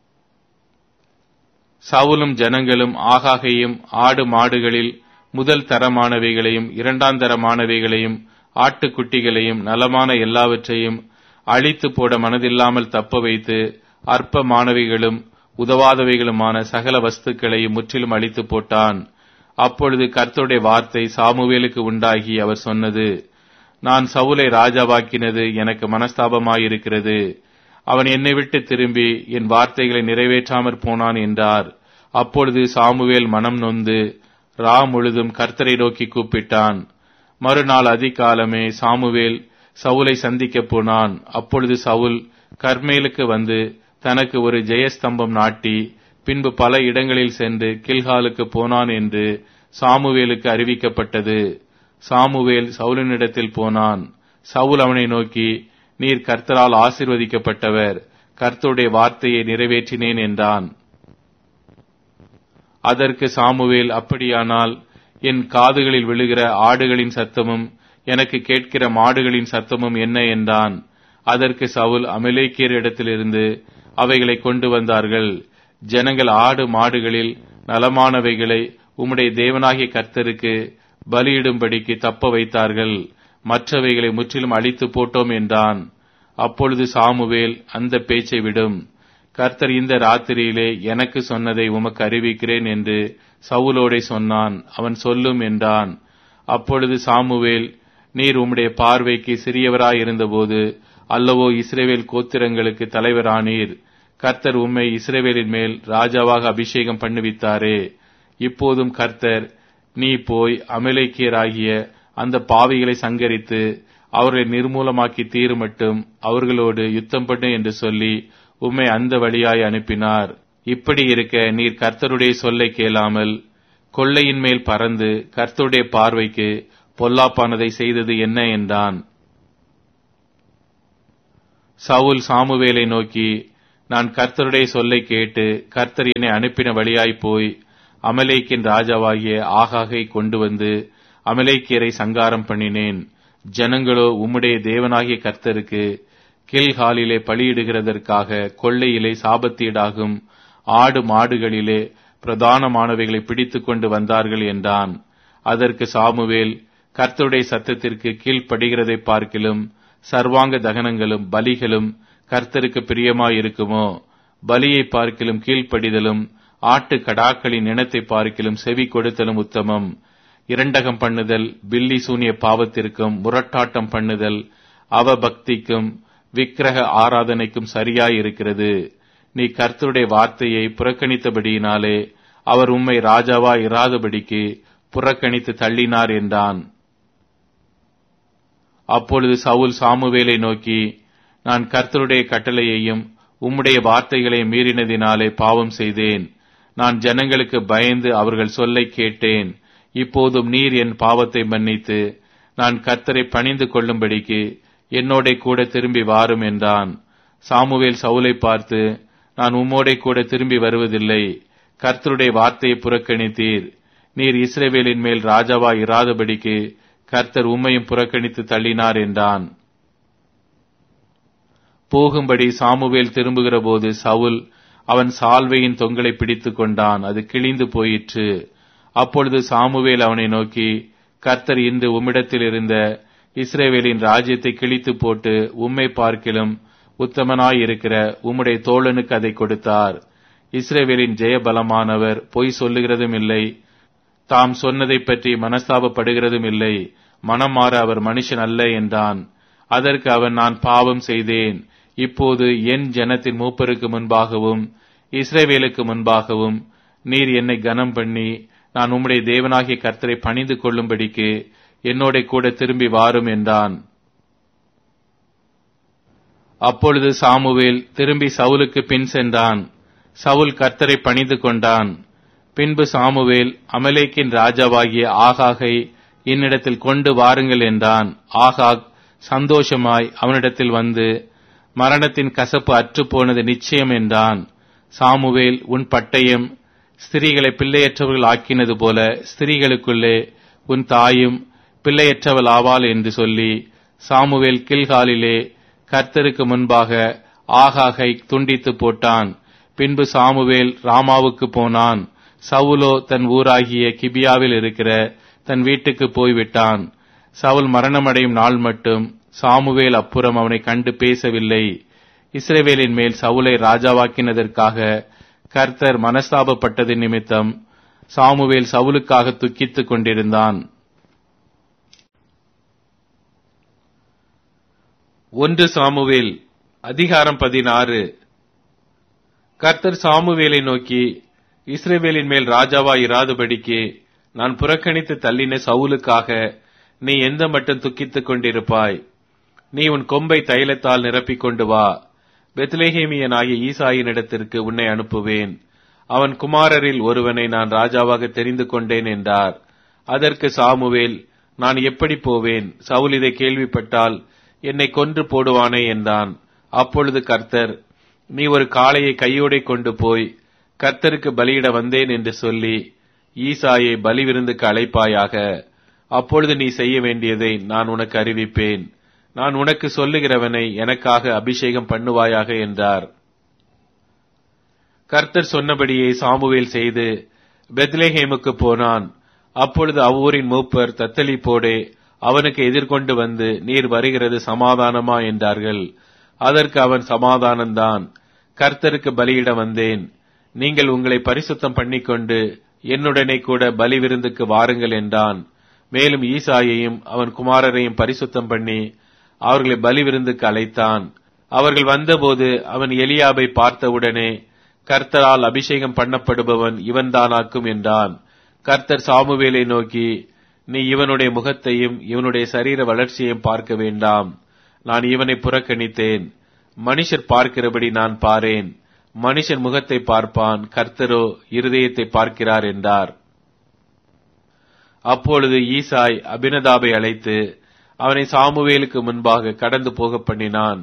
சவுலும் ஜனங்களும் ஆகாகையும் ஆடு மாடுகளில் முதல் தரமானவைகளையும் இரண்டாம் தரமானவைகளையும் ஆட்டுக்குட்டிகளையும் நலமான எல்லாவற்றையும் அழித்து போட மனதில்லாமல் தப்ப வைத்து அற்பமானவைகளும் உதவாதவைகளுமான சகல வஸ்துக்களையும் முற்றிலும் அழித்து போட்டான். அப்பொழுது கர்த்தருடைய வார்த்தை சாமுவேலுக்கு உண்டாகி அவர் சொன்னது, நான் சவுலை ராஜாவாக்கினது எனக்கு மனஸ்தாபமாயிருக்கிறது. அவன் என்னை விட்டு திரும்பி என் வார்த்தைகளை நிறைவேற்றாமற் போனான் என்றார். அப்பொழுது சாமுவேல் மனம் நொந்து ரா முழுதும் கர்த்தரை நோக்கி கூப்பிட்டான். மறுநாள் அதிகாலமே சாமுவேல் சவுலை சந்திக்கப் போனான். அப்பொழுது சவுல் கர்மேலுக்கு வந்து தனக்கு ஒரு ஜெயஸ்தம்பம் நாட்டி பின்பு பல இடங்களில் சென்று கில்காலுக்கு போனான் என்று சாமுவேலுக்கு அறிவிக்கப்பட்டது. சாமுவேல் சவுலினிடத்தில் போனான். சவுல் அவனை நோக்கி, நீர் கர்த்தரால் ஆசீர்வதிக்கப்பட்டவர், கர்த்தருடைய வார்த்தையை நிறைவேற்றினேன் என்றான். அதற்கு சாமுவேல், அப்படியானால் என் காதுகளில் விழுகிற ஆடுகளின் சத்தமும் எனக்கு கேட்கிற மாடுகளின் சத்தமும் என்ன என்றான். அதற்கு சவுல், அமலேக்கியர் இடத்திலிருந்து அவைகளை கொண்டு வந்தார்கள். ஜனங்கள் ஆடு மாடுகளில் நலமானவைகளை உம்முடைய தேவனாகிய கர்த்தருக்கு பலியிடும்படிக்கு தப்ப வைத்தார்கள், மற்றவைகளை முற்றிலும் அழித்து போட்டோம் என்றான். அப்பொழுது சாமுவேல், அந்த பேச்சை விடும், கர்த்தர் இந்த ராத்திரியிலே எனக்கு சொன்னதை உமக்கு அறிவிக்கிறேன் என்று சவுலோடே சொன்னான். அவன் சொல்லும் என்றான். அப்பொழுது சாமுவேல், நீர் உம்முடைய பார்வைக்கு சிறியவராயிருந்தபோது அல்லவோ இஸ்ரவேல் கோத்திரங்களுக்கு தலைவரானீர். கர்த்தர் உம்மை இஸ்ரவேலின் மேல் ராஜாவாக அபிஷேகம் பண்ணுவித்தாரே. இப்போதும் கர்த்தர், நீ போய் அமலேக்கியராகிய அந்த பாவிகளை சங்கரித்து அவர்களை நிர்மூலமாக்கி தீரு மட்டும் அவர்களோடு யுத்தம் பண்ணு என்று சொல்லி உம்மை அந்த வழியாய் அனுப்பினார். இப்படி இருக்க நீர் கர்த்தருடைய சொல்லை கேளாமல் கொள்ளையின் மேல் பறந்து கர்த்தருடைய பார்வைக்கு பொல்லாப்பானதை செய்தது என்ன என்றான். சவுல் சாமுவேலை நோக்கி, நான் கர்த்தருடைய சொல்லை கேட்டு கர்த்தர் என்னை அனுப்பின வழியாய் போய் அமலேக்கின் ராஜாவாகிய ஆகாகை கொண்டு வந்து அமலேக்கியரை சங்காரம் பண்ணினேன். ஜனங்களோ உம்முடைய தேவனாகிய கர்த்தருக்கு கில்காலிலே பலியிடுகிறதற்காக கொள்ளையிலே சாபத்தீடாகும் ஆடு மாடுகளிலே பிரதானமானவைகளை பிடித்துக் கொண்டு வந்தார்கள் என்றான். அதற்கு சாமுவேல், கர்த்தருடைய சத்தத்திற்கு கீழ்ப்படுகிறதை பார்க்கிலும் சர்வாங்க தகனங்களும் பலிகளும் கர்த்தருக்கு பிரியமாயிருக்குமோ? பலியை பார்க்கிலும் கீழ்ப்படிதலும் ஆட்டு கடாக்களின் இனத்தை பார்க்கிலும் செவி கொடுத்தலும் உத்தமம். இரண்டகம் பண்ணுதல் பில்லி சூனிய பாவத்திற்கும் முரட்டாட்டம் பண்ணுதல் அவபக்திக்கும் விக்கிரக ஆராதனைக்கும் சரியாயிருக்கிறது. நீ கர்த்தருடைய வார்த்தையை புறக்கணித்தபடியினாலே அவர் உம்மை ராஜாவா இராதபடிக்கு புறக்கணித்து தள்ளினார் என்றான். அப்பொழுது சவுல் சாமுவேலை நோக்கி, நான் கர்த்தருடைய கட்டளையையும் உம்முடைய வார்த்தைகளை மீறினதினாலே பாவம் செய்தேன். நான் ஜனங்களுக்கு பயந்து அவர்கள் சொல்லை கேட்டேன். இப்போதும் நீர் என் பாவத்தை மன்னித்து நான் கர்த்தரை பணிந்து கொள்ளும்படிக்கு என்னோட கூட திரும்பி வாரும் என்றான். சாமுவேல் சவுலை பார்த்து, நான் உம்மோடே கூட திரும்பி வருவதில்லை. கர்த்தருடைய வார்த்தையை புறக்கணித்தீர். நீர் இஸ்ரவேலின் மேல் ராஜாவா இராதபடிக்கு கர்த்தர் உம்மையும் புறக்கணித்து தள்ளினார் என்றான். போகும்படி சாமுவேல் திரும்புகிற போது சவுல் அவன் சால்வையின் தொங்கலை பிடித்துக் கொண்டான். அது கிழிந்து போயிற்று. அப்பொழுது சாமுவேல் அவனை நோக்கி, கர்த்தர் இன்று உம்மிடத்தில் இருந்த இஸ்ரவேலின் ராஜ்யத்தை கிழித்து போட்டு உம்மை பார்க்கிலும் உத்தமனாயிருக்கிற உம்முடைய தோழனுக்கு அதை கொடுத்தார். இஸ்ரவேலின் ஜெயபலமானவர் பொய் சொல்லுகிறதும் இல்லை, தாம் சொன்னதை பற்றி மனஸ்தாபப்படுகிறதும் இல்லை. மனம் மாற அவர் மனுஷன் அல்ல என்றான். அதற்கு அவன், நான் பாவம் செய்தேன். இப்போது என் ஜனத்தின் மூப்பருக்கு முன்பாகவும் இஸ்ரவேலுக்கு முன்பாகவும் நீர் என்னை கனம் பண்ணி நான் உம்முடைய தேவனாகிய கர்த்தரை பணிந்து கொள்ளும்படிக்கு என்னோட கூட திரும்பி வாரும் என்றான். அப்பொழுது சாமுவேல் திரும்பி சவுலுக்கு பின் சென்றான். சவுல் கர்த்தரை பணிந்து கொண்டான். பின்பு சாமுவேல் அமலேக்கின் ராஜாவாகிய ஆகாகை என்னிடத்தில் கொண்டு வாருங்கள் என்றான். ஆகாக் சந்தோஷமாய் அவனிடத்தில் வந்து, மரணத்தின் கசப்பு அற்றுப்போனது நிச்சயம் என்றான். சாமுவேல், உன் பட்டயம் ஸ்திரீகளை பிள்ளையற்றவர்கள் ஆக்கினது போல ஸ்திரீகளுக்குள்ளே உன் தாயும் பிள்ளையற்றவள் ஆவாள் என்று சொல்லி சாமுவேல் கில்காலிலே கர்த்தருக்கு முன்பாக ஆகாகை துண்டித்து போட்டான். பின்பு சாமுவேல் ராமாவுக்கு போனான். சவுலோ தன் ஊராகிய கிபியாவில் இருக்கிற தன் வீட்டுக்கு போய்விட்டான். சவுல் மரணமடையும் நாள் மட்டும் சாமுவேல் அப்புறம் அவனை கண்டு பேசவில்லை. இஸ்ரவேலின் மேல் சவுலை ராஜாவாக்கினதற்காக கர்த்தர் மனஸ்தாபப்பட்டது நிமித்தம் சாமுவேல் சவுலுக்காக துக்கித்துக் கொண்டிருந்தான். ஒன்று சாமுவேல் அதிகாரம் பதினாறு. கர்த்தர் சாமுவேலை நோக்கி, இஸ்ரவேலின் மேல் ராஜாவா இராதபடிக்கு நான் புறக்கணித்து தள்ளின சவுலுக்காக நீ எந்த மட்டும் துக்கித்துக் கொண்டிருப்பாய்? நீ உன் கொம்பை தைலத்தால் நிரப்பிக் கொண்டு வா. பெத்லெகேமியனாகிய ஈசாயினிடத்திற்கு உன்னை அனுப்புவேன். அவன் குமாரரில் ஒருவனை நான் ராஜாவாக தெரிந்து கொண்டேன் என்றார். அதற்கு சாமுவேல், நான் எப்படி போவேன்? சவுல் இதை கேள்விப்பட்டால் என்னை கொன்று போடுவானே என்றான். அப்பொழுது கர்த்தர், நீ ஒரு காளையை கையோடே கொண்டு போய் கர்த்தருக்கு பலியிட வந்தேன் என்று சொல்லி ஈசாயை பலி விருந்துக்கு அழைப்பாயாக. அப்பொழுது நீ செய்ய வேண்டியதை நான் உனக்கு அறிவிப்பேன். நான் உனக்கு சொல்லுகிறவனை எனக்காக அபிஷேகம் பண்ணுவாயாக என்றார். கர்த்தர் சொன்னபடியே சாமுவேல் செய்து பெத்லெகேமுக்கு போனான். அப்பொழுது அவ்வூரின் மூப்பர் தத்தளிப்போடே அவனுக்கு எதிர்கொண்டு வந்து, நீர் வருகிறது சமாதானமா என்றார்கள். அதற்கு அவன், சமாதானம்தான், கர்த்தருக்கு பலியிட வந்தேன். நீங்கள் உங்களை பரிசுத்தம் பண்ணிக்கொண்டு என்னுடனே கூட பலி விருந்துக்கு வாருங்கள் என்றான். மேலும் ஈசாயையும் அவன் குமாரரையும் பரிசுத்தம் பண்ணி அவர்களை பலி விருந்துக்கு அழைத்தான். அவர்கள் வந்தபோது அவன் எலியாபை பார்த்தவுடனே, கர்த்தரால் அபிஷேகம் பண்ணப்படுபவன் இவன்தானாக்கும் என்றான். கர்த்தர் சாமுவேலை நோக்கி, நீ இவனுடைய முகத்தையும் இவனுடைய சரீர வளர்ச்சியையும் பார்க்க வேண்டாம். நான் இவனை புறக்கணித்தேன். மனுஷர் பார்க்கிறபடி நான் பாரேன். மனுஷன் முகத்தை பார்ப்பான், கர்த்தரோ இருதயத்தை பார்க்கிறார் என்றார். அப்பொழுது ஈசாய் அபினதாபை அழைத்து அவனை சாமுவேலுக்கு முன்பாக கடந்து போக பண்ணினான்.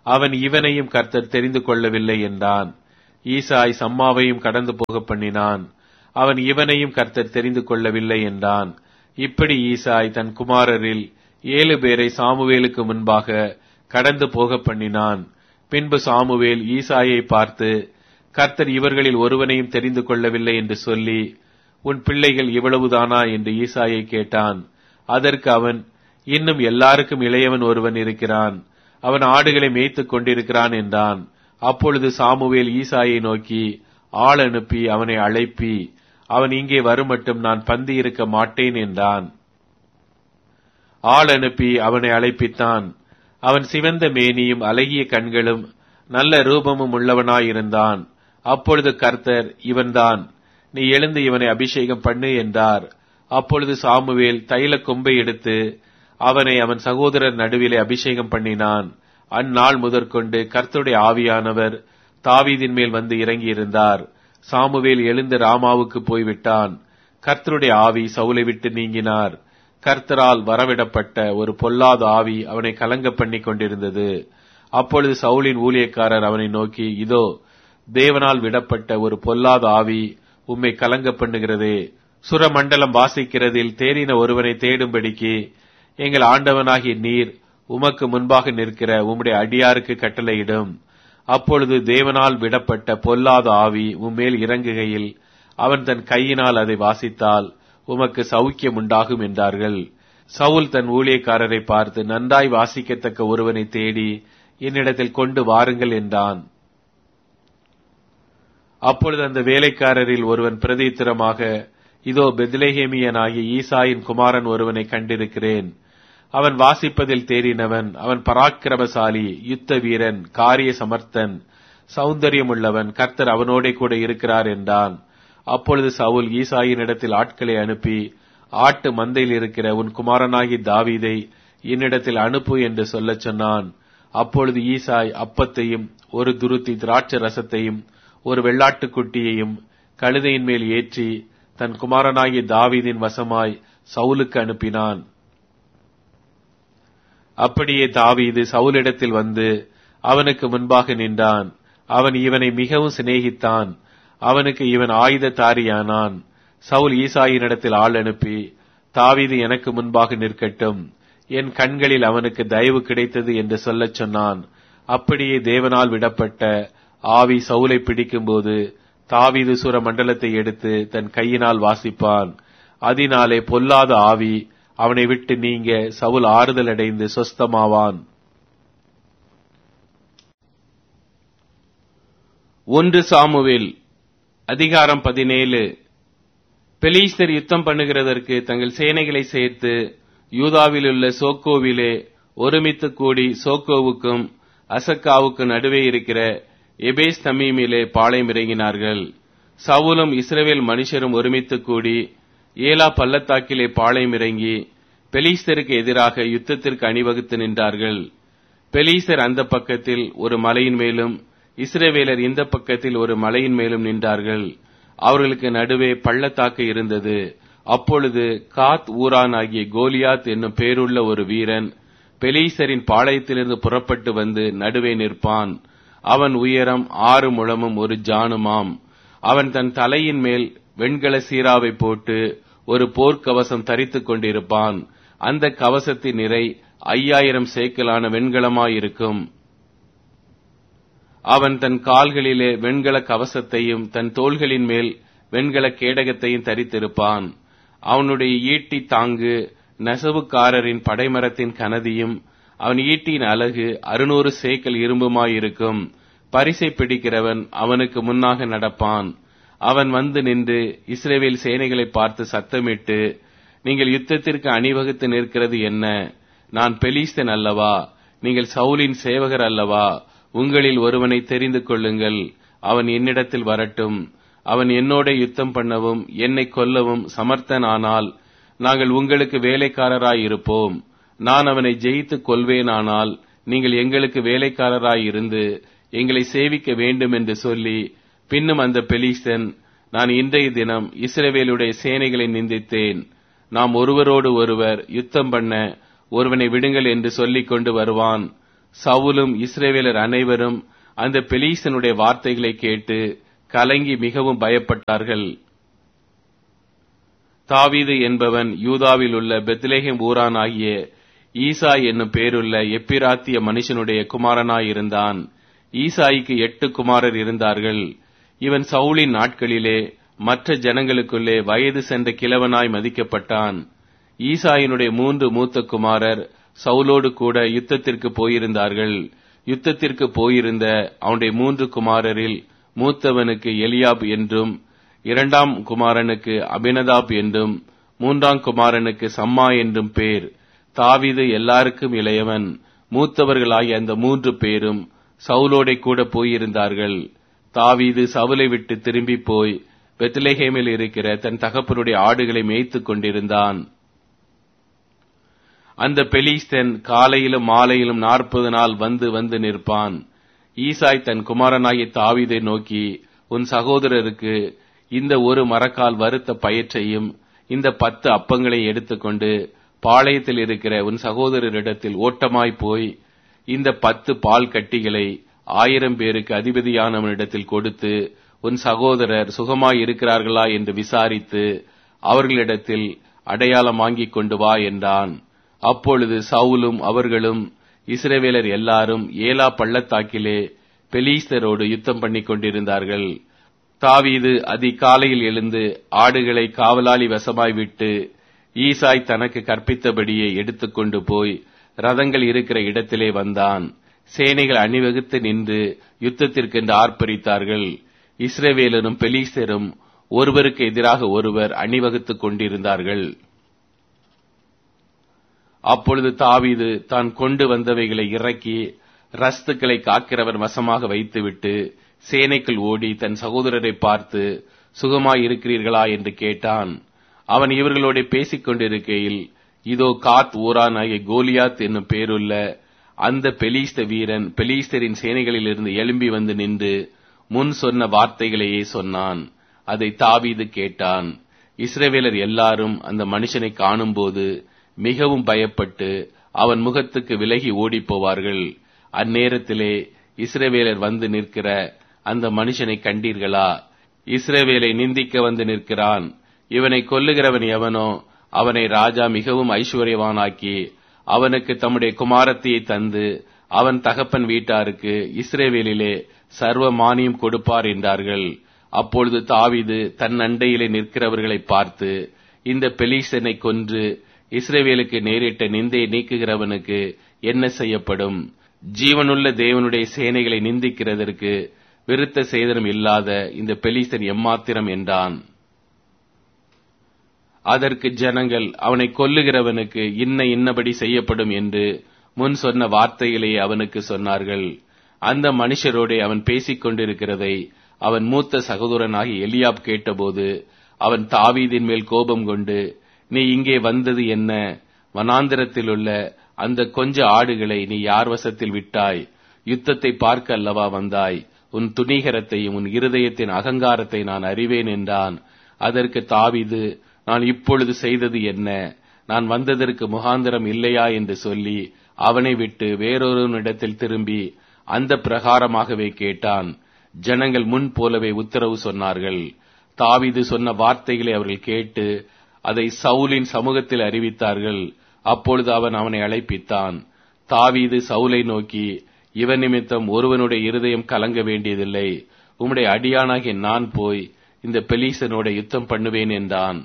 அவன் இவனையும் கர்த்தர் தெரிந்து கொள்ளவில்லை என்றான். ஈசாய் சம்மாவையும் கடந்து போக பண்ணினான். அவன் இவனையும் கர்த்தர் தெரிந்து கொள்ளவில்லை என்றான். இப்படி ஈசாய் தன் குமாரரில் ஏழு பேரை சாமுவேலுக்கு முன்பாக கடந்து போக பண்ணினான். பின்பு சாமுவேல் ஈசாயை பார்த்து, கர்த்தர் இவர்களில் ஒருவனையும் தெரிந்து கொள்ளவில்லை என்று சொல்லி, உன் பிள்ளைகள் இவ்வளவுதானா என்று ஈசாயை கேட்டான். அதற்கு அவன், இன்னும் எல்லாருக்கும் இளையவன் ஒருவன் இருக்கிறான், அவன் ஆடுகளை மேய்த்துக் கொண்டிருக்கிறான் என்றான். அப்பொழுது சாமுவேல் ஈசாயை நோக்கி, ஆள் அனுப்பி அவனை அழைப்பி, அவன் இங்கே வருமட்டும் நான் பந்தி இருக்க மாட்டேன் என்றான். ஆள் அனுப்பி அவனை அழைப்பித்தான். அவன் சிவந்த மேனியும் அழகிய கண்களும் நல்ல ரூபமும் உள்ளவனாயிருந்தான். அப்பொழுது கர்த்தர், இவன்தான், நீ எழுந்து இவனை அபிஷேகம் பண்ணு என்றார். அப்பொழுது சாமுவேல் தைல கொம்பை எடுத்து அவனை அவன் சகோதரர் நடுவிலே அபிஷேகம் பண்ணினான். அந்நாள் முதற்கொண்டு கர்த்தருடைய ஆவியானவர் தாவீதின் மேல் வந்து இறங்கியிருந்தார். சாமுவேல் எழுந்து ராமாவுக்கு போய்விட்டான். கர்த்தருடைய ஆவி சவுலை விட்டு நீங்கினார். கர்த்தரால் வரவிடப்பட்ட ஒரு பொல்லாத ஆவி அவனை கலங்க பண்ணி கொண்டிருந்தது. அப்பொழுது சவுலின் ஊழியக்காரர் அவனை நோக்கி, இதோ தேவனால் விடப்பட்ட ஒரு பொல்லாத ஆவி உம்மை கலங்க பண்ணுகிறதே, சுரமண்டலம் வாசிக்கிறதில் தேறின ஒருவனை தேடும்படிக்கு எங்கள் ஆண்டவனாகிய நீர் உமக்கு முன்பாக நிற்கிற உம்முடைய அடியாருக்கு கட்டளையிடும். அப்பொழுது தேவனால் விடப்பட்ட பொல்லாத ஆவி உம்மேல் இறங்குகையில் அவன் தன் கையினால் அதை வாசித்தால் உமக்கு சௌக்கியம் உண்டாகும் என்றார்கள். சவுல் தன் ஊழியக்காரரை பார்த்து, நன்றாய் வாசிக்கத்தக்க ஒருவனை தேடி என்னிடத்தில் கொண்டு வாருங்கள் என்றான். அப்பொழுது அந்த வேலைக்காரரில் ஒருவன் பிரதித்திரமாக, இதோ பெத்லெகேமியனாகிய ஈசாயின் குமாரன் ஒருவனை கண்டிருக்கிறேன். அவன் வாசிப்பதில் தேறினவன், அவன் பராக்கிரமசாலி, யுத்த வீரன், காரிய சமர்த்தன், சௌந்தரியம் உள்ளவன், கர்த்தர் அவனோட கூட இருக்கிறார் என்றான். அப்பொழுது சவுல் ஈசாயின் இடத்தில் ஆட்களை அனுப்பி, ஆட்டு மந்தையில் இருக்கிற உன் குமாரனாகி தாவீதை என்னிடத்தில் அனுப்பு என்று சொல்லச் சொன்னான். அப்பொழுது ஈசாய் அப்பத்தையும் ஒரு துருத்தி திராட்சை ரசத்தையும் ஒரு வெள்ளாட்டுக்குட்டியையும் கழுதையின் மேல் ஏற்றி தன் குமாரனாகிய தாவீதின் வசமாய் சவுலுக்கு அனுப்பினான். அப்படியே தாவீது சவுலிடத்தில் வந்து அவனுக்கு முன்பாக நின்றான். அவன் இவனை மிகவும் சிநேகித்தான். அவனுக்கு இவன் ஆயுததாரியானான். சவுல் ஈசாயினிடத்தில் ஆள் அனுப்பி, தாவீது எனக்கு முன்பாக நிற்கட்டும், என் கண்களில் அவனுக்கு தயவு கிடைத்தது என்று சொல்லச் சொன்னான். அப்படியே தேவனால் விடப்பட்ட ஆவி சவுலை பிடிக்கும்போது தாவீது சுர மண்டலத்தை எடுத்து தன் கையினால் வாசிப்பான். அதனாலே பொல்லாத ஆவி அவனை விட்டு நீங்க சவுல் ஆறுதல் அடைந்து சொஸ்தமாவான். ஒன்று சாமுவேல் அதிகாரம் பதினேழு. பெலிஸ்தர் யுத்தம் பண்ணுகிறதற்கு தங்கள் சேனைகளை சேர்த்து யூதாவிலுள்ள சோக்கோவிலே ஒருமித்து கூடி சோக்கோவுக்கும் அசக்காவுக்கு நடுவே இருக்கிற எபேஸ் தமீமிலே பாளையம் இறங்கினார்கள். சவுலும் இஸ்ரவேல் மனுஷரும் ஒருமித்து கூடி ஏலா பள்ளத்தாக்கிலே பாளையம் இறங்கி பெலிஸ்தருக்கு எதிராக யுத்தத்திற்கு அணிவகுத்து நின்றார்கள். பெலிஸ்தர் அந்த பக்கத்தில் ஒரு மலையின் மேலும் இஸ்ரவேலர் இந்த பக்கத்தில் ஒரு மலையின் மேலும் நின்றார்கள். அவர்களுக்கு நடுவே பள்ளத்தாக்கு இருந்தது. அப்பொழுது காத் ஊரான் ஆகிய கோலியாத் என்னும் பேருள்ள ஒரு வீரன் பெலிஸ்தரின் பாளையத்திலிருந்து புறப்பட்டு வந்து நடுவே நிற்பான். அவன் உயரம் ஆறு முழமும் ஒரு ஜானுமாம். அவன் தன் தலையின் மேல் வெண்கல சீராவை போட்டு ஒரு போர்க்கவசம் தரித்துக் கொண்டிருப்பான். அந்த கவசத்தின் நிறை ஐயாயிரம் சேக்கலான வெண்கலமாயிருக்கும். அவன் தன் கால்களிலே வெண்கல கவசத்தையும் தன் தோள்களின் மேல் வெண்கல கேடகத்தையும் தரித்திருப்பான். அவனுடைய ஈட்டி தாங்கு நெசவுக்காரரின் படைமரத்தின் கனதியும் அவன் ஈட்டியின் அலகு அறுநூறு சேக்கல் இரும்புமாயிருக்கும். பரிசை பிடிக்கிறவன் அவனுக்கு முன்னாக நடப்பான். அவன் வந்து நின்று இஸ்ரவேல் சேனைகளை பார்த்து சத்தமிட்டு, நீங்கள் யுத்தத்திற்கு அணிவகுத்து நிற்கிறது என்ன? நான் பெலிஸ்தன் அல்லவா? நீங்கள் சவுலின் சேவகர் அல்லவா? உங்களில் ஒருவனை தெரிந்து கொள்ளுங்கள், அவன் என்னிடத்தில் வரட்டும். அவன் என்னோட யுத்தம் பண்ணவும் என்னை கொல்லவும் சமர்த்தனானால் நாங்கள் உங்களுக்கு வேலைக்காரராயிருப்போம். நான் அவனை ஜெயித்து கொள்வேனானால் நீங்கள் எங்களுக்கு வேலைக்காரராயிருந்து எங்களை சேவிக்க வேண்டும் என்று சொல்லி, பின்னும் அந்த பெலிஸ்தன், நான் இன்றைய தினம் இஸ்ரவேலுடைய சேனைகளை நிந்தித்தேன், நாம் ஒருவரோடு ஒருவர் யுத்தம் பண்ண ஒருவனை விடுங்கள் என்று சொல்லிக் கொண்டு வருவான். சவுலும் இஸ்ரவேலர் அனைவரும் அந்த பெலீஸ்தனுடைய வார்த்தைகளை கேட்டு கலங்கி மிகவும் பயப்பட்டார்கள். தாவீது என்பவன் யூதாவில் உள்ள பெத்லெகேம் ஊரானாகிய ஈசாய் என்னும் பேருள்ள எப்பிராத்திய மனுஷனுடைய குமாரனாயிருந்தான். ஈசாய்க்கு எட்டு குமாரர் இருந்தார்கள். இவன் சவுலின் நாட்களிலே மற்ற ஜனங்களுக்குள்ளே வயது சென்ற கிழவனாய் மதிக்கப்பட்டான். ஈசாயினுடைய மூன்று மூத்த குமாரர் சவுலோடு கூட யுத்தத்திற்கு போயிருந்தார்கள். யுத்தத்திற்கு போயிருந்த அவனுடைய மூன்று குமாரரில் மூத்தவனுக்கு எலியாப் என்றும், இரண்டாம் குமாரனுக்கு அபினதாப் என்றும், மூன்றாம் குமாரனுக்கு சம்மா என்றும் பேர். தாவீது எல்லாருக்கும் இளையவன். மூத்தவர்களாகிய அந்த மூன்று பேரும் சவுலோடே கூட போயிருந்தார்கள். தாவீது சவுலை விட்டு திரும்பி போய் பெத்லெகேமில் இருக்கிற தன் தகப்பனுடைய ஆடுகளை மேய்த்துக் கொண்டிருந்தான். அந்த பெலிஸ்தன் காலையிலும் மாலையிலும் நாற்பது நாள் வந்து வந்து நிற்பான். ஈசாய் தன் குமாரனாகிய தாவீதை நோக்கி, உன் சகோதரருக்கு இந்த ஒரு மரக்கால் வறுத்த பயற்றையும் இந்த பத்து அப்பங்களை எடுத்துக்கொண்டு பாளையத்தில் இருக்கிற உன் சகோதரரிடத்தில் ஓட்டமாய் போய் இந்த பத்து பால் கட்டிகளை ஆயிரம் பேருக்கு அதிபதியானவனிடத்தில் கொடுத்து உன் சகோதரர் சுகமாய் இருக்கிறார்களா என்று விசாரித்து அவர்களிடத்தில் அடையாளம் வாங்கிக் கொண்டு வா என்றான். அப்பொழுது சவுலும் அவர்களும் இஸ்ரவேலர் எல்லாரும் ஏலா பள்ளத்தாக்கிலே பெலீஸ்தரோடு யுத்தம் பண்ணிக் கொண்டிருந்தார்கள். தாவீது அதிகாலையில் எழுந்து ஆடுகளை காவலாளி வசமாய் விட்டு ஈசாய் தனக்கு கற்பித்தபடியே எடுத்துக்கொண்டு போய் ரதங்கள் இருக்கிற இடத்திலே வந்தான். சேனைகள் அணிவகுத்து நின்று யுத்தத்திற்கென்று ஆர்ப்பரித்தார்கள். இஸ்ரவேலரும் பெலீஸ்தரும் ஒருவருக்கு எதிராக ஒருவர் அணிவகுத்துக் கொண்டிருந்தார்கள். அப்பொழுது தாவீது தான் கொண்டு வந்தவைகளை இறக்கி ரஸ்துக்களை காக்கிறவர் வசமாக வைத்துவிட்டு சேனைக்குள் ஓடி தன் சகோதரரை பார்த்து, சுகமாய் இருக்கிறீர்களா என்று கேட்டான். அவன் இவர்களோட பேசிக் கொண்டிருக்கையில், இதோ காத் ஊரானாகிய கோலியாத் என்னும் பேருள்ள அந்த பெலீஸ்த வீரன் பெலீஸ்தரின் சேனைகளிலிருந்து எழும்பி வந்து நின்று முன் சொன்ன வார்த்தைகளையே சொன்னான். அதை தாவீது கேட்டான். இஸ்ரவேலர் எல்லாரும் அந்த மனுஷனை காணும்போது மிகவும் பயப்பட்டு அவன் முகத்துக்கு விலகி ஓடிப் போவார்கள். அந்நேரத்திலே இஸ்ரவேலர் வந்து நிற்கிற அந்த மனுஷனை கண்டீர்களா? இஸ்ரவேலை நிந்திக்க வந்து நிற்கிறான். இவனை கொல்லுகிறவன் எவனோ அவனை ராஜா மிகவும் ஐஸ்வர்யவானாக்கி அவனுக்கு தம்முடைய குமாரத்தியை தந்து அவன் தகப்பன் வீட்டாருக்கு இஸ்ரவேலிலே சர்வ மானியம் கொடுப்பார் என்றார்கள். அப்பொழுது தாவீது தன் அண்டையிலே நிற்கிறவர்களை பார்த்து, இந்த பெலீஸ்தனை கொன்று இஸ்ரவேலுக்கு நேரிட்ட நிந்தையை நீக்குகிறவனுக்கு என்ன செய்யப்படும்? ஜீவனுள்ள தேவனுடைய சேனைகளை நிந்திக்கிறதற்கு விருத்த சேதனம் இல்லாத இந்த பெலீஸ்தன் எம்மாத்திரம் என்றான். அதற்கு ஜனங்கள், அவனை கொல்லுகிறவனுக்கு இன்ன இன்னபடி செய்யப்படும் என்று முன் சொன்ன வார்த்தையிலேயே அவனுக்கு சொன்னார்கள். அந்த மனுஷரோடே அவன் பேசிக் கொண்டிருக்கிறதை அவன் மூத்த சகோதரனாகி எலியாப் கேட்டபோது அவன் தாவீதின் மேல் கோபம் கொண்டு, நீ இங்கே வந்தது என்ன? வனாந்திரத்தில் உள்ள அந்த கொஞ்ச ஆடுகளை நீ யார் வசத்தில் விட்டாய்? யுத்தத்தை பார்க்க அல்லவா வந்தாய்? உன் துணிகரத்தையும் உன் இருதயத்தின் அகங்காரத்தை நான் அறிவேன் என்றான். அதற்கு தாவீது, நான் இப்பொழுது செய்தது என்ன? நான் வந்ததற்கு முகாந்திரம் இல்லையா என்று சொல்லி அவனை விட்டு வேறொருவனிடத்தில் திரும்பி அந்த பிரகாரமாகவே கேட்டான். ஜனங்கள் முன் போலவே உத்தரவு சொன்னார்கள். தாவீது சொன்ன வார்த்தைகளை அவர்கள் கேட்டு அதை சவுலின் சமூகத்தில் அறிவித்தார்கள். அப்பொழுது அவன் அவனை அழைப்பித்தான். தாவீது சவுலை நோக்கி, இவன் நிமித்தம் ஒருவனுடைய இருதயம் கலங்க வேண்டியதில்லை. உம்முடைய அடியானாகிய நான் போய் இந்த பெலீசனோட யுத்தம் பண்ணுவேன் என்றான்.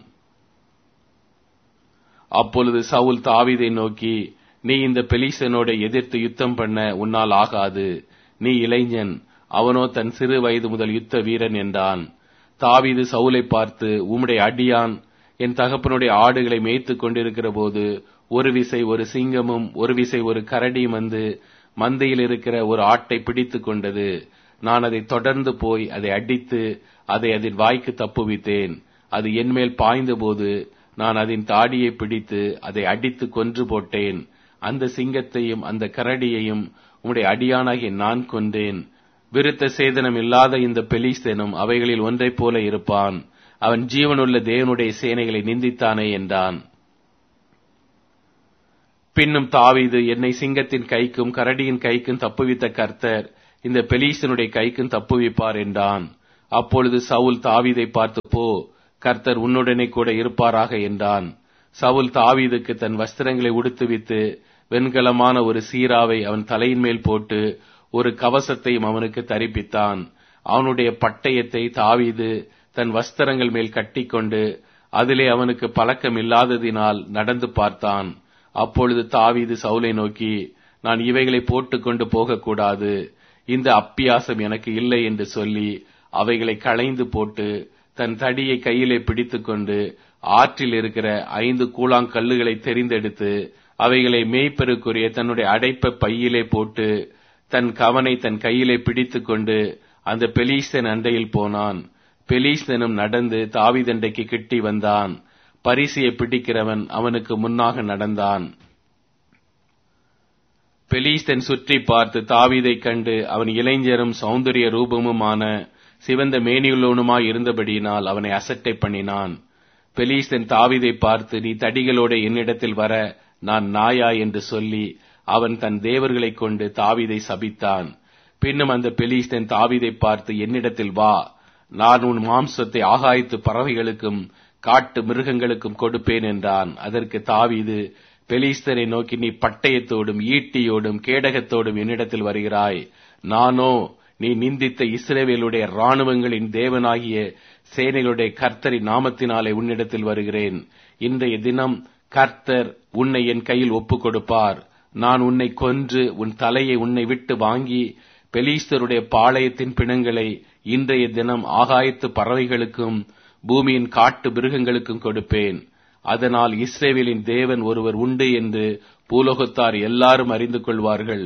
அப்பொழுது சவுல் தாவீதை நோக்கி, நீ இந்த பெலீசனோட எதிர்த்து யுத்தம் பண்ண உன்னால் ஆகாது. நீ இளைஞன், அவனோ தன் சிறு வயது முதல் யுத்த வீரன் என்றான். தாவீது சவுலை பார்த்து, உம்முடைய அடியான் என் தகப்பனுடைய ஆடுகளை மேய்த்துக் கொண்டிருக்கிற போது ஒரு விசை ஒரு சிங்கமும் ஒரு விசை ஒரு கரடியும் வந்து மந்தையில் இருக்கிற ஒரு ஆட்டை பிடித்துக் கொண்டது. நான் அதை தொடர்ந்து போய் அதை அடித்து அதை அதன் வாய்க்கு தப்புவித்தேன். அது என்மேல் பாய்ந்த போது நான் அதன் தாடியை பிடித்து அதை அடித்து கொன்று போட்டேன். அந்த சிங்கத்தையும் அந்த கரடியையும் உம்முடைய அடியானாகிய நான் கொன்றேன். விருத்த சேதனம் இல்லாத இந்த பெலிஸ்தனும் அவைகளில் ஒன்றைப் போல இருப்பான். அவன் ஜீவனுள்ள தேவனுடைய சேனைகளை நிந்தித்தானே என்றான். பின்னும் தாவீது, என்னை சிங்கத்தின் கைக்கும் கரடியின் கைக்கும் தப்புவித்த கர்த்தர் இந்த பெலீஸ்தனுடைய கைக்கும் தப்புவிப்பார் என்றான். அப்பொழுது சவுல் தாவீதை பார்த்து, போ, கர்த்தர் உன்னுடனே கூட இருப்பாராக என்றான். சவுல் தாவீதுக்கு தன் வஸ்திரங்களை உடுத்துவித்து வெண்கலமான ஒரு சீராவை அவன் தலையின் மேல் போட்டு ஒரு கவசத்தையும் அவனுக்கு தரிப்பித்தான். அவனுடைய பட்டயத்தை தாவீது தன் வஸ்திரங்கள் மேல் கட்டிக்கொண்டு அதிலே அவனுக்கு பழக்கம் இல்லாததினால் நடந்து பார்த்தான். அப்பொழுது தாவீது சவுலை நோக்கி, நான் இவைகளை போட்டுக்கொண்டு போகக்கூடாது, இந்த அப்பியாசம் எனக்கு இல்லை என்று சொல்லி அவைகளை களைந்து போட்டு தன் தடியை கையிலே பிடித்துக்கொண்டு ஆற்றில் இருக்கிற ஐந்து கூழாங்கல்லுகளை தெரிந்தெடுத்து அவைகளை மேய்ப்பருக்குரிய தன்னுடைய அடைப்ப பையிலே போட்டு தன் கவனை தன் கையிலே பிடித்துக்கொண்டு அந்த பெலீஸ்தன் அண்டையில் போனான். பெலீஸ்தனும் நடந்து தாவீதண்டைக்கு கிட்டி வந்தான். பரிசையை பிடிக்கிறவன் அவனுக்கு முன்னாக நடந்தான். பெலீஸ்தன் சுற்றி பார்த்து தாவீதை கண்டு அவன் இளைஞரும் சௌந்தரிய ரூபமுமான சிவந்த மேனியுள்ளவனுமாய் இருந்தபடியினால் அவனை அசட்டை பண்ணினான். பெலீஸ்தன் தாவீதை பார்த்து, நீ தடிகளோட என்னிடத்தில் வர நான் நாயா என்று சொல்லி அவன் தன் தேவர்களைக் கொண்டு தாவீதை சபித்தான். பின்னும் அந்த பெலீஸ்தன் தாவீதை பார்த்து, என்னிடத்தில் வா, நான் உன் மாம்சத்தை ஆகாயத்து பறவைகளுக்கும் காட்டு மிருகங்களுக்கும் கொடுப்பேன் என்றான். அதற்கு தாவீது பெலீஸ்தரை நோக்கி, நீ பட்டயத்தோடும் ஈட்டியோடும் கேடகத்தோடும் என்னிடத்தில் வருகிறாய், நானோ நீ நிந்தித்த இஸ்ரவேலுடைய இராணுவங்களின் தேவனாகிய சேனைகளுடைய கர்த்தரின் நாமத்தினாலே உன்னிடத்தில் வருகிறேன். இன்றைய தினம் கர்த்தர் உன்னை என் கையில் ஒப்புக் கொடுப்பார். நான் உன்னை கொன்று உன் தலையை உன்னை விட்டு வாங்கி பெலீஸ்தருடைய பாளையத்தின் பிணங்களை இன்றைய தினம் ஆகாயத்து பறவைகளுக்கும் பூமியின் காட்டு மிருகங்களுக்கும் கொடுப்பேன். அதனால் இஸ்ரவேலின் தேவன் ஒருவர் உண்டு என்று பூலோகத்தார் எல்லாரும் அறிந்து கொள்வார்கள்.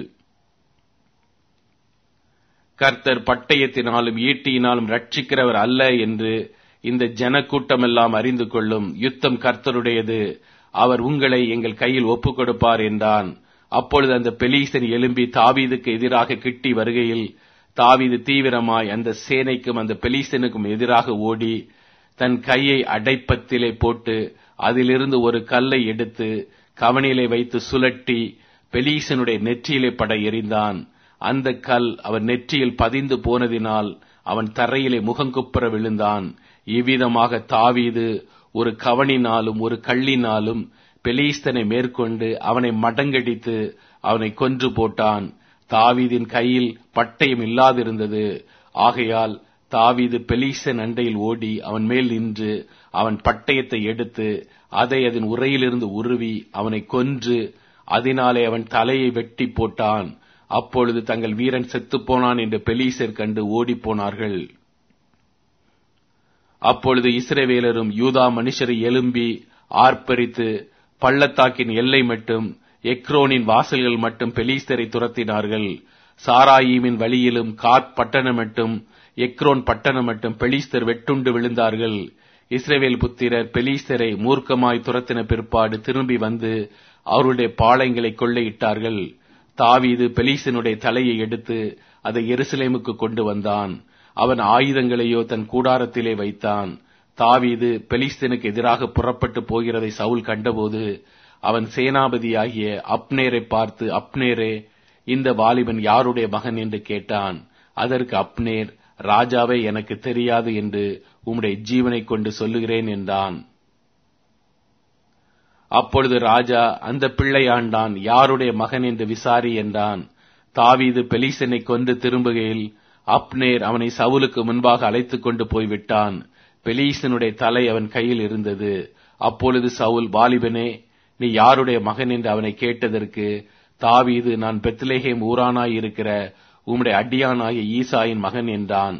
கர்த்தர் பட்டயத்தினாலும் ஈட்டியினாலும் ரட்சிக்கிறவர் அல்ல என்று இந்த ஜனக்கூட்டமெல்லாம் அறிந்து கொள்ளும். யுத்தம் கர்த்தருடையது, அவர் உங்களை எங்கள் கையில் ஒப்புக் கொடுப்பார் என்றான். அப்பொழுது அந்த பெலீஸ்தன் எழும்பி தாவீதுக்கு எதிராக கிட்டி வருகையில் தாவீது தீவிரமாய் அந்த சேனைக்கும் அந்த பெலீஸ்தனுக்கும் எதிராக ஓடி தன் கையை அடைப்பத்திலே போட்டு அதிலிருந்து ஒரு கல்லை எடுத்து கவனிலே வைத்து சுழட்டி பெலீஸ்தனுடைய நெற்றியிலே பட எறிந்தான். அந்த கல் அவன் நெற்றியில் பதிந்து போனதினால் அவன் தரையிலே முகங்குப்புற விழுந்தான். இவ்விதமாக தாவீது ஒரு கவனினாலும் ஒரு கல்லினாலும் பெலீஸ்தனை மேற்கொண்டு அவனை மடங்கடித்து அவனை கொன்று போட்டான். தாவீதின் கையில் பட்டயம் இல்லாதிருந்தது. ஆகையால் தாவீது பெலீஸ்தன் அண்டையில் ஓடி அவன் மேல் நின்று அவன் பட்டயத்தை எடுத்து அதை அதன் உரையிலிருந்து உருவி அவனை கொன்று அதனாலே அவன் தலையை வெட்டி போட்டான். அப்பொழுது தங்கள் வீரன் செத்துப்போனான் என்று பெலீசர் கண்டு ஓடிப்போனார்கள். அப்பொழுது இஸ்ரவேலரும் யூதா மனுஷரை எழும்பி ஆர்ப்பரித்து பள்ளத்தாக்கின் எல்லை மட்டும் எக்ரோனின் வாசல்கள் மட்டும் பெலீஸ்தரை துரத்தினார்கள். சாராயீமின் வழியிலும் காத் பட்டணம் மட்டும் எக்ரோன் பட்டணம் மட்டும் பெலீஸ்தர் வெட்டுண்டு விழுந்தார்கள். இஸ்ரவேல் புத்திரர் பெலீஸ்தரை மூர்க்கமாய் துரத்தின பிற்பாடு திரும்பி வந்து அவருடைய பாளையங்களை கொள்ளையிட்டார்கள். தாவீது பெலீஸ்தனுடைய தலையை எடுத்து அதை எருசலேமுக்கு கொண்டு வந்தான். அவன் ஆயுதங்களையோ தன் கூடாரத்திலே வைத்தான். தாவீது பெலீஸ்தனுக்கு எதிராக புறப்பட்டு போகிறதை சவுல் கண்டபோது அவன் சேனாபதியாகிய அப்னேரை பார்த்து, அப்னேரே, இந்த வாலிபன் யாருடைய மகன் என்று கேட்டான். அதற்கு அப்னேர், ராஜாவே, எனக்கு தெரியாது என்று உம்முடைய ஜீவனை கொண்டு சொல்லுகிறேன் என்றான். அப்பொழுது ராஜா, அந்த பிள்ளையாண்டான், யாருடைய மகன் என்று விசாரி என்றான். தாவீது பெலீசனை கொண்டு திரும்புகையில் அப்னேர் அவனை சவுலுக்கு முன்பாக அழைத்துக் கொண்டு போய்விட்டான். பெலீசனுடைய தலை அவன் கையில் இருந்தது. அப்பொழுது சவுல், வாலிபனே, நீ யாருடைய மகன் என்று அவனை கேட்டதற்கு தாவீது, நான் பெத்லெகேம் ஊரானாய் இருக்கிற உம்முடைய அடியானாகிய ஈசாயின் மகன் என்றான்.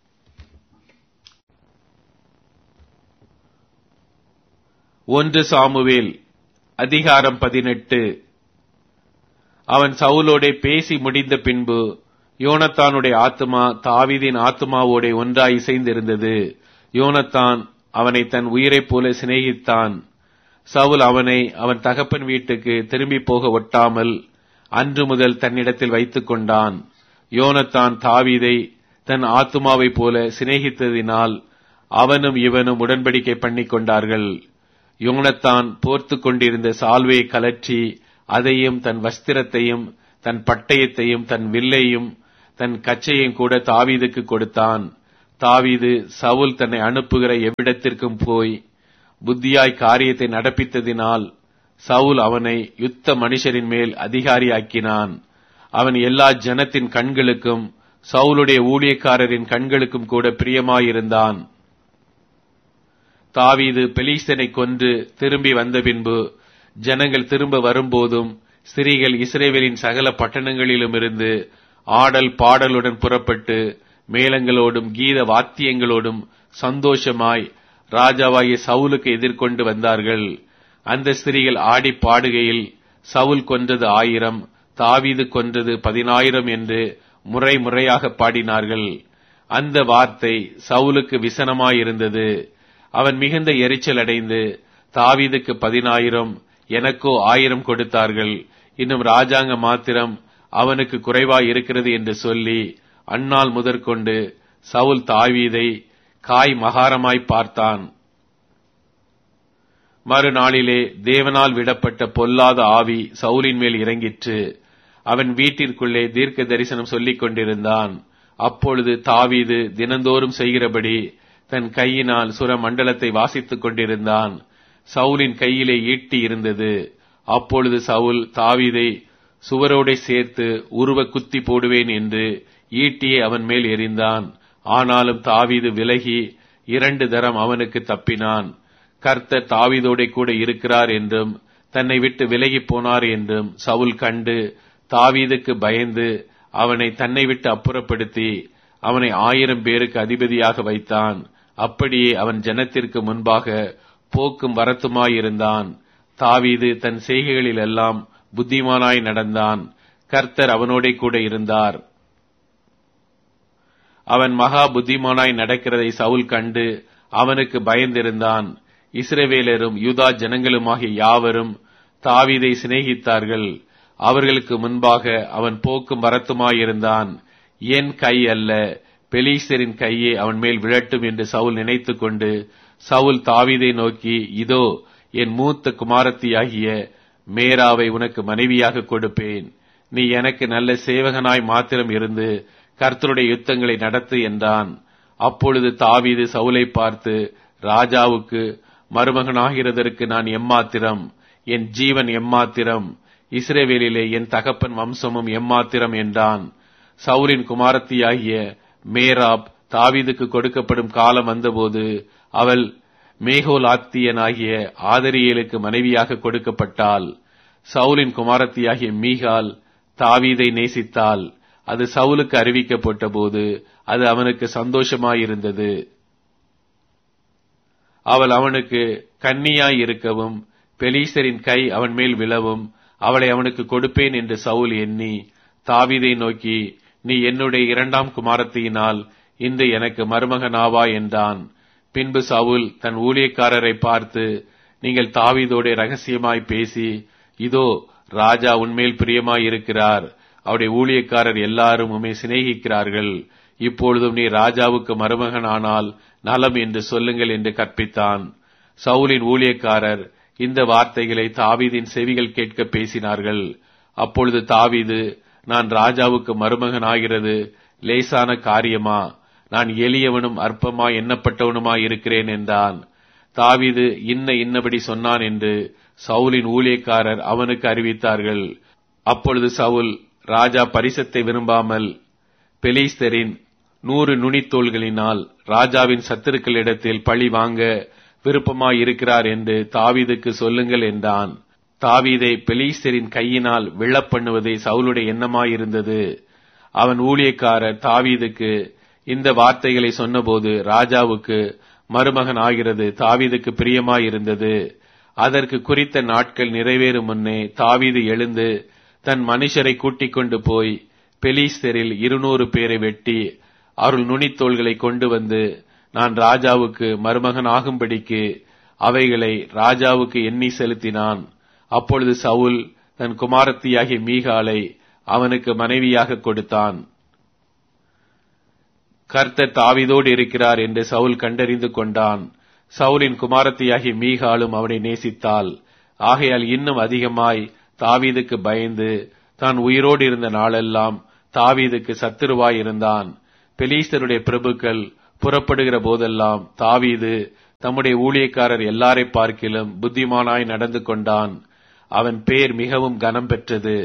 ஒன்று சாமுவேல் அதிகாரம் பதினெட்டு. அவன் சவுலோடே பேசி முடிந்த பின்பு யோனத்தானுடைய ஆத்துமா தாவீதின் ஆத்துமாவோடே ஒன்றாய் இசைந்திருந்தது. யோனத்தான் அவனை தன் உயிரைப் போல சிநேகித்தான். சவுல் அவனை அவன் தகப்பன் வீட்டுக்கு திரும்பி போக ஒட்டாமல் அன்று முதல் தன்னிடத்தில் வைத்துக் கொண்டான். யோனத்தான் தாவீதை தன் ஆத்துமாவைப் போல சிநேகித்ததினால் அவனும் இவனும் உடன்படிக்கை பண்ணிக் கொண்டார்கள். யோனத்தான் போர்த்து கொண்டிருந்த சால்வையை கலற்றி அதையும் தன் வஸ்திரத்தையும் தன் பட்டயத்தையும் தன் வில்லையும் தன் கச்சையும் கூட தாவீதுக்கு கொடுத்தான். தாவீது சவுல் தன்னை அனுப்புகிற எவ்விடத்திற்கும் போய் புத்தியாய் காரியத்தை நடப்பித்ததினால் சவுல் அவனை யுத்த மனுஷரின் மேல் அதிகாரியாக்கினான். அவன் எல்லா ஜனத்தின் கண்களுக்கும் சவுலுடைய ஊழியக்காரரின் கண்களுக்கும் கூட பிரியமாயிருந்தான். தாவீது பெலிஸ்தனை கொன்று திரும்பி வந்த பின்பு ஜனங்கள் திரும்ப வரும்போதும் ஸ்திரீகள் இஸ்ரவேலின் சகல பட்டணங்களிலுமிருந்து ஆடல் பாடலுடன் புறப்பட்டு மேளங்களோடும் கீத வாத்தியங்களோடும் சந்தோஷமாய் ராஜாவாகிய சவுலுக்கு எதிர்கொண்டு வந்தார்கள். அந்த ஸ்திரீகள் ஆடி பாடுகையில் சவுல் கொன்றது ஆயிரம், தாவீது கொன்றது பதினாயிரம் என்று முறை முறையாக பாடினார்கள். அந்த வார்த்தை சவுலுக்கு விசனமாயிருந்தது. அவன் மிகுந்த எரிச்சல் அடைந்து, தாவீதுக்கு பதினாயிரம், எனக்கோ ஆயிரம் கொடுத்தார்கள், இன்னும் ராஜாங்க மாத்திரம் அவனுக்கு குறைவாய் இருக்கிறது என்று சொல்லி அந்நாள் முதற்கொண்டு சவுல் தாவீதை காய் மகாரமாய் பார்த்தான். மறுநாளிலே தேவனால் விடப்பட்ட பொல்லாத ஆவி சவுலின் மேல் இறங்கிற்று. அவன் வீட்டிற்குள்ளே தீர்க்க தரிசனம் சொல்லிக் கொண்டிருந்தான். அப்பொழுது தாவீது தினந்தோறும் செய்கிறபடி தன் கையினால் சுர மண்டலத்தை வாசித்துக் கொண்டிருந்தான். சவுலின் கையிலே ஈட்டி இருந்தது. அப்பொழுது சவுல் தாவீதை சுவரோடே சேர்த்து உருவ குத்தி போடுவேன் என்று ஈட்டியை அவன் மேல் எறிந்தான். ஆனாலும் தாவீது விலகி இரண்டு தரம் அவனுக்கு தப்பினான். கர்த்தர் தாவீதோடே கூட இருக்கிறார் என்றும் தன்னை விட்டு விலகி போனார் என்றும் சவுல் கண்டு தாவீதுக்கு பயந்து அவனை தன்னை விட்டு அப்புறப்படுத்தி அவனை ஆயிரம் பேருக்கு அதிபதியாக வைத்தான். அப்படியே அவன் ஜனத்திற்கு முன்பாக போக்கும் வரத்துமாயிருந்தான். தாவீது தன் செய்கைகளில் எல்லாம் புத்திமானாய் நடந்தான். கர்த்தர் அவனோடே கூட இருந்தார். அவன் மகா புத்திமானாய் நடக்கிறதை சவுல் கண்டு அவனுக்கு பயந்திருந்தான். இஸ்ரவேலரும் யூதா ஜனங்களுமாகிய யாவரும் தாவீதை சிநேகித்தார்கள். அவர்களுக்கு முன்பாக அவன் போக்கும் வரத்துமாயிருந்தான். என் கை அல்ல, பெலிஸ்தரின் கையே அவன் மேல் விழட்டும் என்று சவுல் நினைத்துக் கொண்டு சவுல் தாவீதை நோக்கி, இதோ என் மூத்த குமாரத்தியாகிய மேராவை உனக்கு மனைவியாக கொடுப்பேன். நீ எனக்கு நல்ல சேவகனாய் மாத்திரம் இருந்து கர்த்தருடைய யுத்தங்களை நடத்து என்றான். அப்பொழுது தாவீது சவுலை பார்த்து, ராஜாவுக்கு மருமகனாகிறதற்கு நான் எம்மாத்திரம், என் ஜீவன் எம்மாத்திரம், இஸ்ரவேலிலே என் தகப்பன் வம்சமும் எம்மாத்திரம் என்றான். சவுலின் குமாரத்தியாகிய மேராப் தாவீதுக்கு கொடுக்கப்படும் காலம் வந்தபோது அவள் மேகோலாத்தியனாகிய ஆதரியேலுக்கு மனைவியாக கொடுக்கப்பட்டாள். சவுலின் குமாரத்தியாகிய மீகால் தாவீதை நேசித்தாள். அது சவுலுக்கு அறிவிக்கப்பட்ட போது அது அவனுக்கு சந்தோஷமாயிருந்தது. அவள் அவனுக்கு கன்னியாய் இருக்கவும் பெலிஸ்தரின் கை அவன் மேல் விழவும் அவளை அவனுக்கு கொடுப்பேன் என்று சவுல் எண்ணி தாவீதை நோக்கி, நீ என்னுடைய இரண்டாம் குமாரத்தியினால் இன்று எனக்கு மருமகனாவா என்றான். பின்பு சவுல் தன் ஊழியக்காரரை பார்த்து, நீங்கள் தாவீதோட ரகசியமாய் பேசி, இதோ ராஜா உன்மேல் பிரியமாய் இருக்கிறார், அவருடைய ஊழியக்காரர் எல்லாரும் உம்மை சிநேகிக்கிறார்கள், இப்பொழுதும் நீ ராஜாவுக்கு மருமகன் ஆனால் நலம் என்று சொல்லுங்கள் என்று கற்பித்தான். சவுலின் ஊழியக்காரர் இந்த வார்த்தைகளை தாவீதின் செவிகள் கேட்க பேசினார்கள். அப்பொழுது தாவீது, நான் ராஜாவுக்கு மருமகன் ஆகிறது லேசான காரியமா? நான் எளியவனும் அற்பமா எண்ணப்பட்டவனுமாய் இருக்கிறேன் என்றான். தாவீது இன்ன இன்னபடி சொன்னான் என்று சவுலின் ஊழியக்காரர் அவனுக்கு அறிவித்தார்கள். அப்பொழுது சவுல், ராஜா பரிசத்தை விரும்பாமல் பெலிஸ்தரின் நூறு நுனித்தோள்களினால் ராஜாவின் சத்துருக்களிடத்தில் பழி வாங்க விருப்பமாயிருக்கிறார் என்று தாவீதுக்கு சொல்லுங்கள் என்றான். தாவீதை பெலிஸ்தரின் கையினால் விழப்பண்ணுவதே சவுலுடைய எண்ணமாயிருந்தது. அவன் ஊழியக்காரர் தாவீதுக்கு இந்த வார்த்தைகளை சொன்னபோது ராஜாவுக்கு மருமகன் ஆகிறது தாவீதுக்கு பிரியமாயிருந்தது. அதற்கு குறித்த நாட்கள் நிறைவேறும் முன்னே தாவீது எழுந்து தன் மனுஷரை கூட்டிக் கொண்டு போய் பெலிஸ்தரில் இருநூறு பேரை வெட்டி அவர்கள் நுனித்தோள்களை கொண்டு வந்து நான் ராஜாவுக்கு மருமகன் ஆகும்படிக்கு அவைகளை ராஜாவுக்கு எண்ணி செலுத்தினான். அப்பொழுது சவுல் தன் குமாரத்தியாகிய மீகாலை அவனுக்கு மனைவியாக கொடுத்தான். கர்த்தர் தாவீதோடு இருக்கிறார் என்று சவுல் கண்டறிந்து கொண்டான். சவுலின் குமாரத்தியாகிய மீகாலும் அவனை நேசித்தாள். ஆகையால் இன்னும் அதிகமாய் தாவீதுக்கு பயந்து தான் உயிரோடு இருந்த நாளெல்லாம் தாவீதுக்கு சத்துருவாய் இருந்தான். பெலிஸ்தருடைய பிரபுக்கள் புறப்படுகிற போதெல்லாம் தாவீது தம்முடைய ஊழியக்காரர் எல்லாரை பார்க்கிலும் புத்திமானாய் நடந்து கொண்டான். அவன் பேர் மிகவும் கனம் பெற்றது.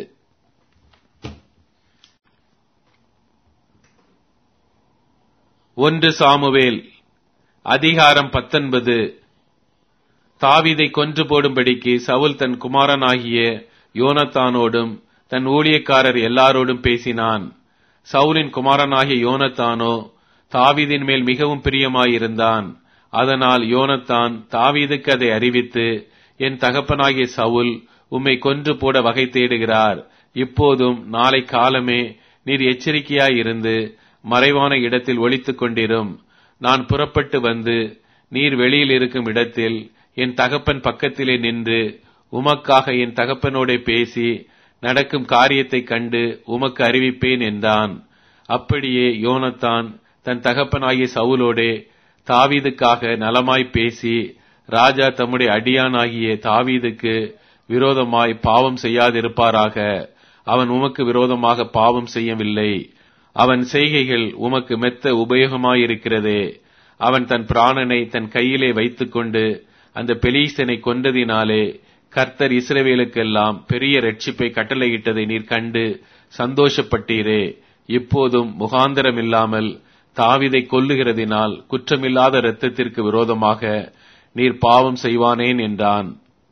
ஒன்று சாமுவேல் அதிகாரம் பத்தொன்பது. தாவீதை கொன்று போடும்படிக்கு சவுல் தன் குமாரனாகிய யோனத்தானோடும் தன் ஊழியக்காரர் எல்லாரோடும் பேசினான். சவுலின் குமாரனாகிய யோனத்தானோ தாவீதின் மேல் மிகவும் பிரியமாயிருந்தான். அதனால் யோனத்தான் தாவீதுக்கு அதை அறிவித்து, என் தகப்பனாகிய சவுல் உம்மை கொன்று போட வகை தேடுகிறார். இப்போதும் நாளை காலமே நீர் எச்சரிக்கையாயிருந்து மறைவான இடத்தில் ஒளித்துக் கொண்டிரும். நான் புறப்பட்டு வந்து நீர் வெளியில் இருக்கும் இடத்தில் என் தகப்பன் பக்கத்திலே நின்று உமக்காக என் தகப்பனோட பேசி நடக்கும் காரியத்தைக் கண்டு உமக்கு அறிவிப்பேன் என்றான். அப்படியே யோனத்தான் தன் தகப்பனாகிய சவுலோடே தாவீதுக்காக நலமாய் பேசி, ராஜா தம்முடைய அடியானாகிய தாவீதுக்கு விரோதமாய் பாவம் செய்யாதிருப்பாராக. அவன் உமக்கு விரோதமாக பாவம் செய்யவில்லை. அவன் செய்கைகள் உமக்கு மெத்த உபயோகமாயிருக்கிறதே. அவன் தன் பிராணனை தன் கையிலே வைத்துக் கொண்டு அந்த பெலிஸ்தனை கொன்றதினாலே கர்த்தர் இஸ்ரவேலுக்கெல்லாம் பெரிய இரட்சிப்பை கட்டளையிட்டதை நீர் கண்டு சந்தோஷப்பட்டீரே. இப்போதும் முகாந்தரம் இல்லாமல் தாவீதை கொல்லுகிறதினால் குற்றமில்லாத இரத்தத்திற்கு விரோதமாக நீர் பாவம் செய்வானேன் என்றான்.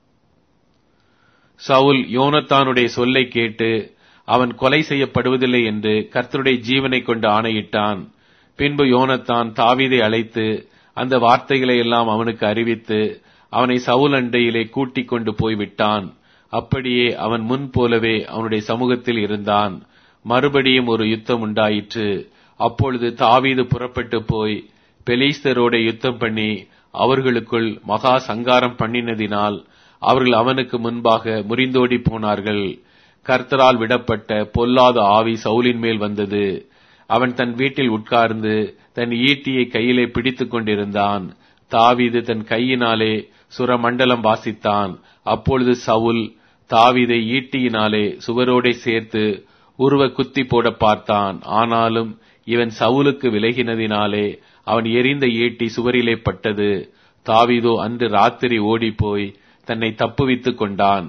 சவுல் யோனத்தானுடைய சொல்லை கேட்டு அவன் கொலை செய்யப்படுவதில்லை என்று கர்த்தருடைய ஜீவனை கொண்டு ஆணையிட்டான். பின்பு யோனத்தான் தாவீதை அழைத்து அந்த வார்த்தைகளை எல்லாம் அவனுக்கு அறிவித்து அவனை சவுல் அண்டையிலே கூட்டிக் கொண்டு போய்விட்டான். அப்படியே அவன் முன் போலவே அவனுடைய சமூகத்தில் இருந்தான். மறுபடியும் ஒரு யுத்தம் உண்டாயிற்று. அப்பொழுது தாவீது புறப்பட்டு போய் பெலிஸ்தரோட யுத்தம் பண்ணி அவர்களுக்குள் மகா சங்காரம் பண்ணினதினால் அவர்கள் அவனுக்கு முன்பாக முறிந்தோடி போனார்கள். கர்த்தரால் விடப்பட்ட பொல்லாத ஆவி சவுலின் மேல் வந்தது. அவன் தன் வீட்டில் உட்கார்ந்து தன் ஈட்டியை கையிலே பிடித்துக் கொண்டிருந்தான். தாவீது தன் கையினாலே சுரமண்டலம் வாசித்தான். அப்பொழுது சவுல் தாவீதை ஈட்டியினாலே சுவரோடே சேர்த்து உருவ குத்தி போட பார்த்தான். ஆனாலும் இவன் சவுலுக்கு விலகினதினாலே அவன் எரிந்த ஈட்டி சுவரிலே பட்டது. தாவீதோ அன்று ராத்திரி ஓடிப்போய் தன்னை தப்புவித்துக் கொண்டான்.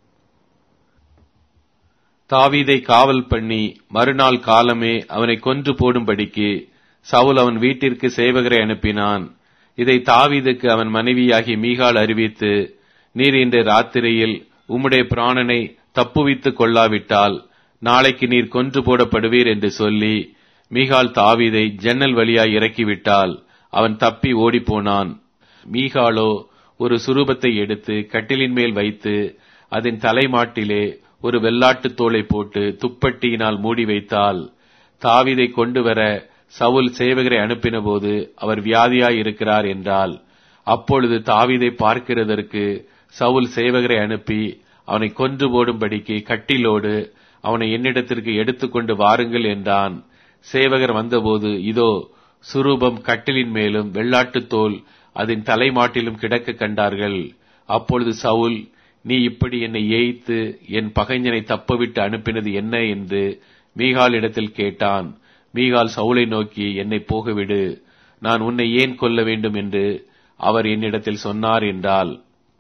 தாவீதை காவல் பண்ணி மறுநாள் காலமே அவனை கொன்று போடும்படிக்கு சவுல் அவன் வீட்டிற்கு சேவகரை அனுப்பினான். இதை தாவீதுக்கு அவன் மனைவியாகி மீகாள் அறிவித்து, நீர் இன்று ராத்திரியில் உம்முடைய பிராணனை தப்புவித்துக் கொள்ளாவிட்டால் நாளைக்கு நீர் கொன்று போடப்படுவீர் என்று சொல்லி மீகாள் தாவீதை ஜன்னல் வழியாய் இறக்கிவிட்டாள். அவன் தப்பி ஓடிப்போனான். மீகாளோ ஒரு சுரூபத்தை எடுத்து கட்டிலின் மேல் வைத்து அதன் தலைமாட்டிலே ஒரு வெள்ளாட்டுத் தோலை போட்டு துப்பட்டியினால் மூடி வைத்தாள். தாவீதை கொண்டு வர சவுல் சேவகரை அனுப்பின போது அவர் வியாதியாய் இருக்கிறார் என்றால், அப்பொழுது தாவீதை பார்க்கிறதற்கு சவுல் சேவகரை அனுப்பி அவனை கொன்று போடும்படிக்கு கட்டிலோடு அவனை என்னிடத்திற்கு எடுத்துக்கொண்டு வாருங்கள் என்றான். சேவகர் வந்தபோது இதோ சுரூபம் கட்டிலின் மேலும் வெள்ளாட்டுத் தோல் அதன் தலைமாட்டிலும் கிடக்க கண்டார்கள். அப்பொழுது சவுல், நீ இப்படி என்னை ஏய்த்து என் பகைஞனை தப்பவிட்டு அனுப்பினது என்ன என்று மீகாள் இடத்தில் கேட்டான். மீகாள் சவுலை நோக்கி, என்னை போகவிடு, நான் உன்னை ஏன் கொல்ல வேண்டும் என்று அவர் என்னிடத்தில் சொன்னார் என்றாள்.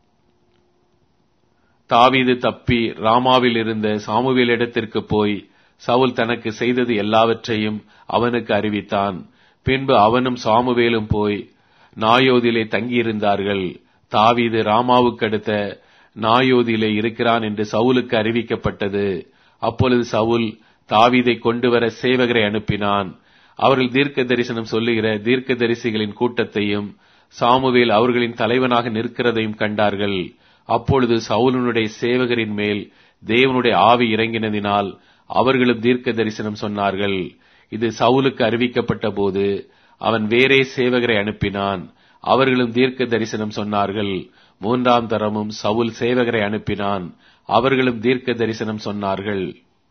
தாவீது தப்பி ராமாவில் இருந்த சாமுவேல் இடத்திற்கு போய் சவுல் தனக்கு செய்தது எல்லாவற்றையும் அவனுக்கு அறிவித்தான். பின்பு அவனும் சாமுவேலும் போய் நாயோதிலே தங்கியிருந்தார்கள். தாவீது ராமாவுக்கு அடுத்த நாயோதிலே இருக்கிறான் என்று சவுலுக்கு அறிவிக்கப்பட்டது. அப்பொழுது சவுல் தாவீதை கொண்டு வர சேவகரை அனுப்பினான். அவர்கள் தீர்க்க தரிசனம் சொல்லுகிற தீர்க்க தரிசிகளின் கூட்டத்தையும் சாமுவேல் அவர்களின் தலைவனாக நிற்கிறதையும் கண்டார்கள். அப்பொழுது சவுலுடைய சேவகரின் மேல் தேவனுடைய ஆவி இறங்கினதினால் அவர்களும் தீர்க்க தரிசனம் சொன்னார்கள். இது சவுலுக்கு அறிவிக்கப்பட்ட போது அவன் வேறே சேவகரை அனுப்பினான். அவர்களும் தீர்க்க தரிசனம் சொன்னார்கள். மூன்றாம் தரமும் சவுல் சேவகரை அனுப்பினான். அவர்களும் தீர்க்க தரிசனம் சொன்னார்கள்.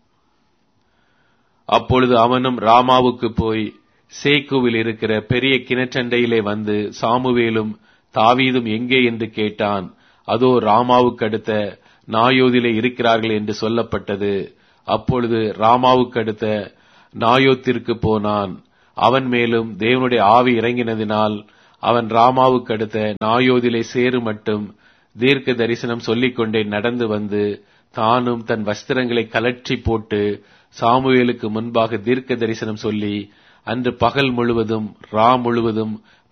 அப்பொழுது அவனும் ராமாவுக்கு போய் சேக்குவில் இருக்கிற பெரிய கிணற்றண்டையிலே வந்து சாமுவேலும் தாவீதும் எங்கே என்று கேட்டான். அதோ ராமாவுக்கு அடுத்த நாயோதிலே இருக்கிறார்கள் என்று சொல்லப்பட்டது. அப்பொழுது ராமாவுக்கு அடுத்த நாயோத்திற்கு போனான். அவன் மேலும் தேவனுடைய ஆவி இறங்கினதினால் அவன் ராமாவுக்கு அடுத்த நாயோதிலே சேரு மட்டும் தீர்க்க தரிசனம் சொல்லிக் கொண்டே நடந்து வந்து தானும் தன் வஸ்திரங்களை கலற்றி போட்டு சாமுவேலுக்கு முன்பாக தீர்க்க தரிசனம் சொல்லி அன்று பகல் முழுவதும் ரா முழுவதும்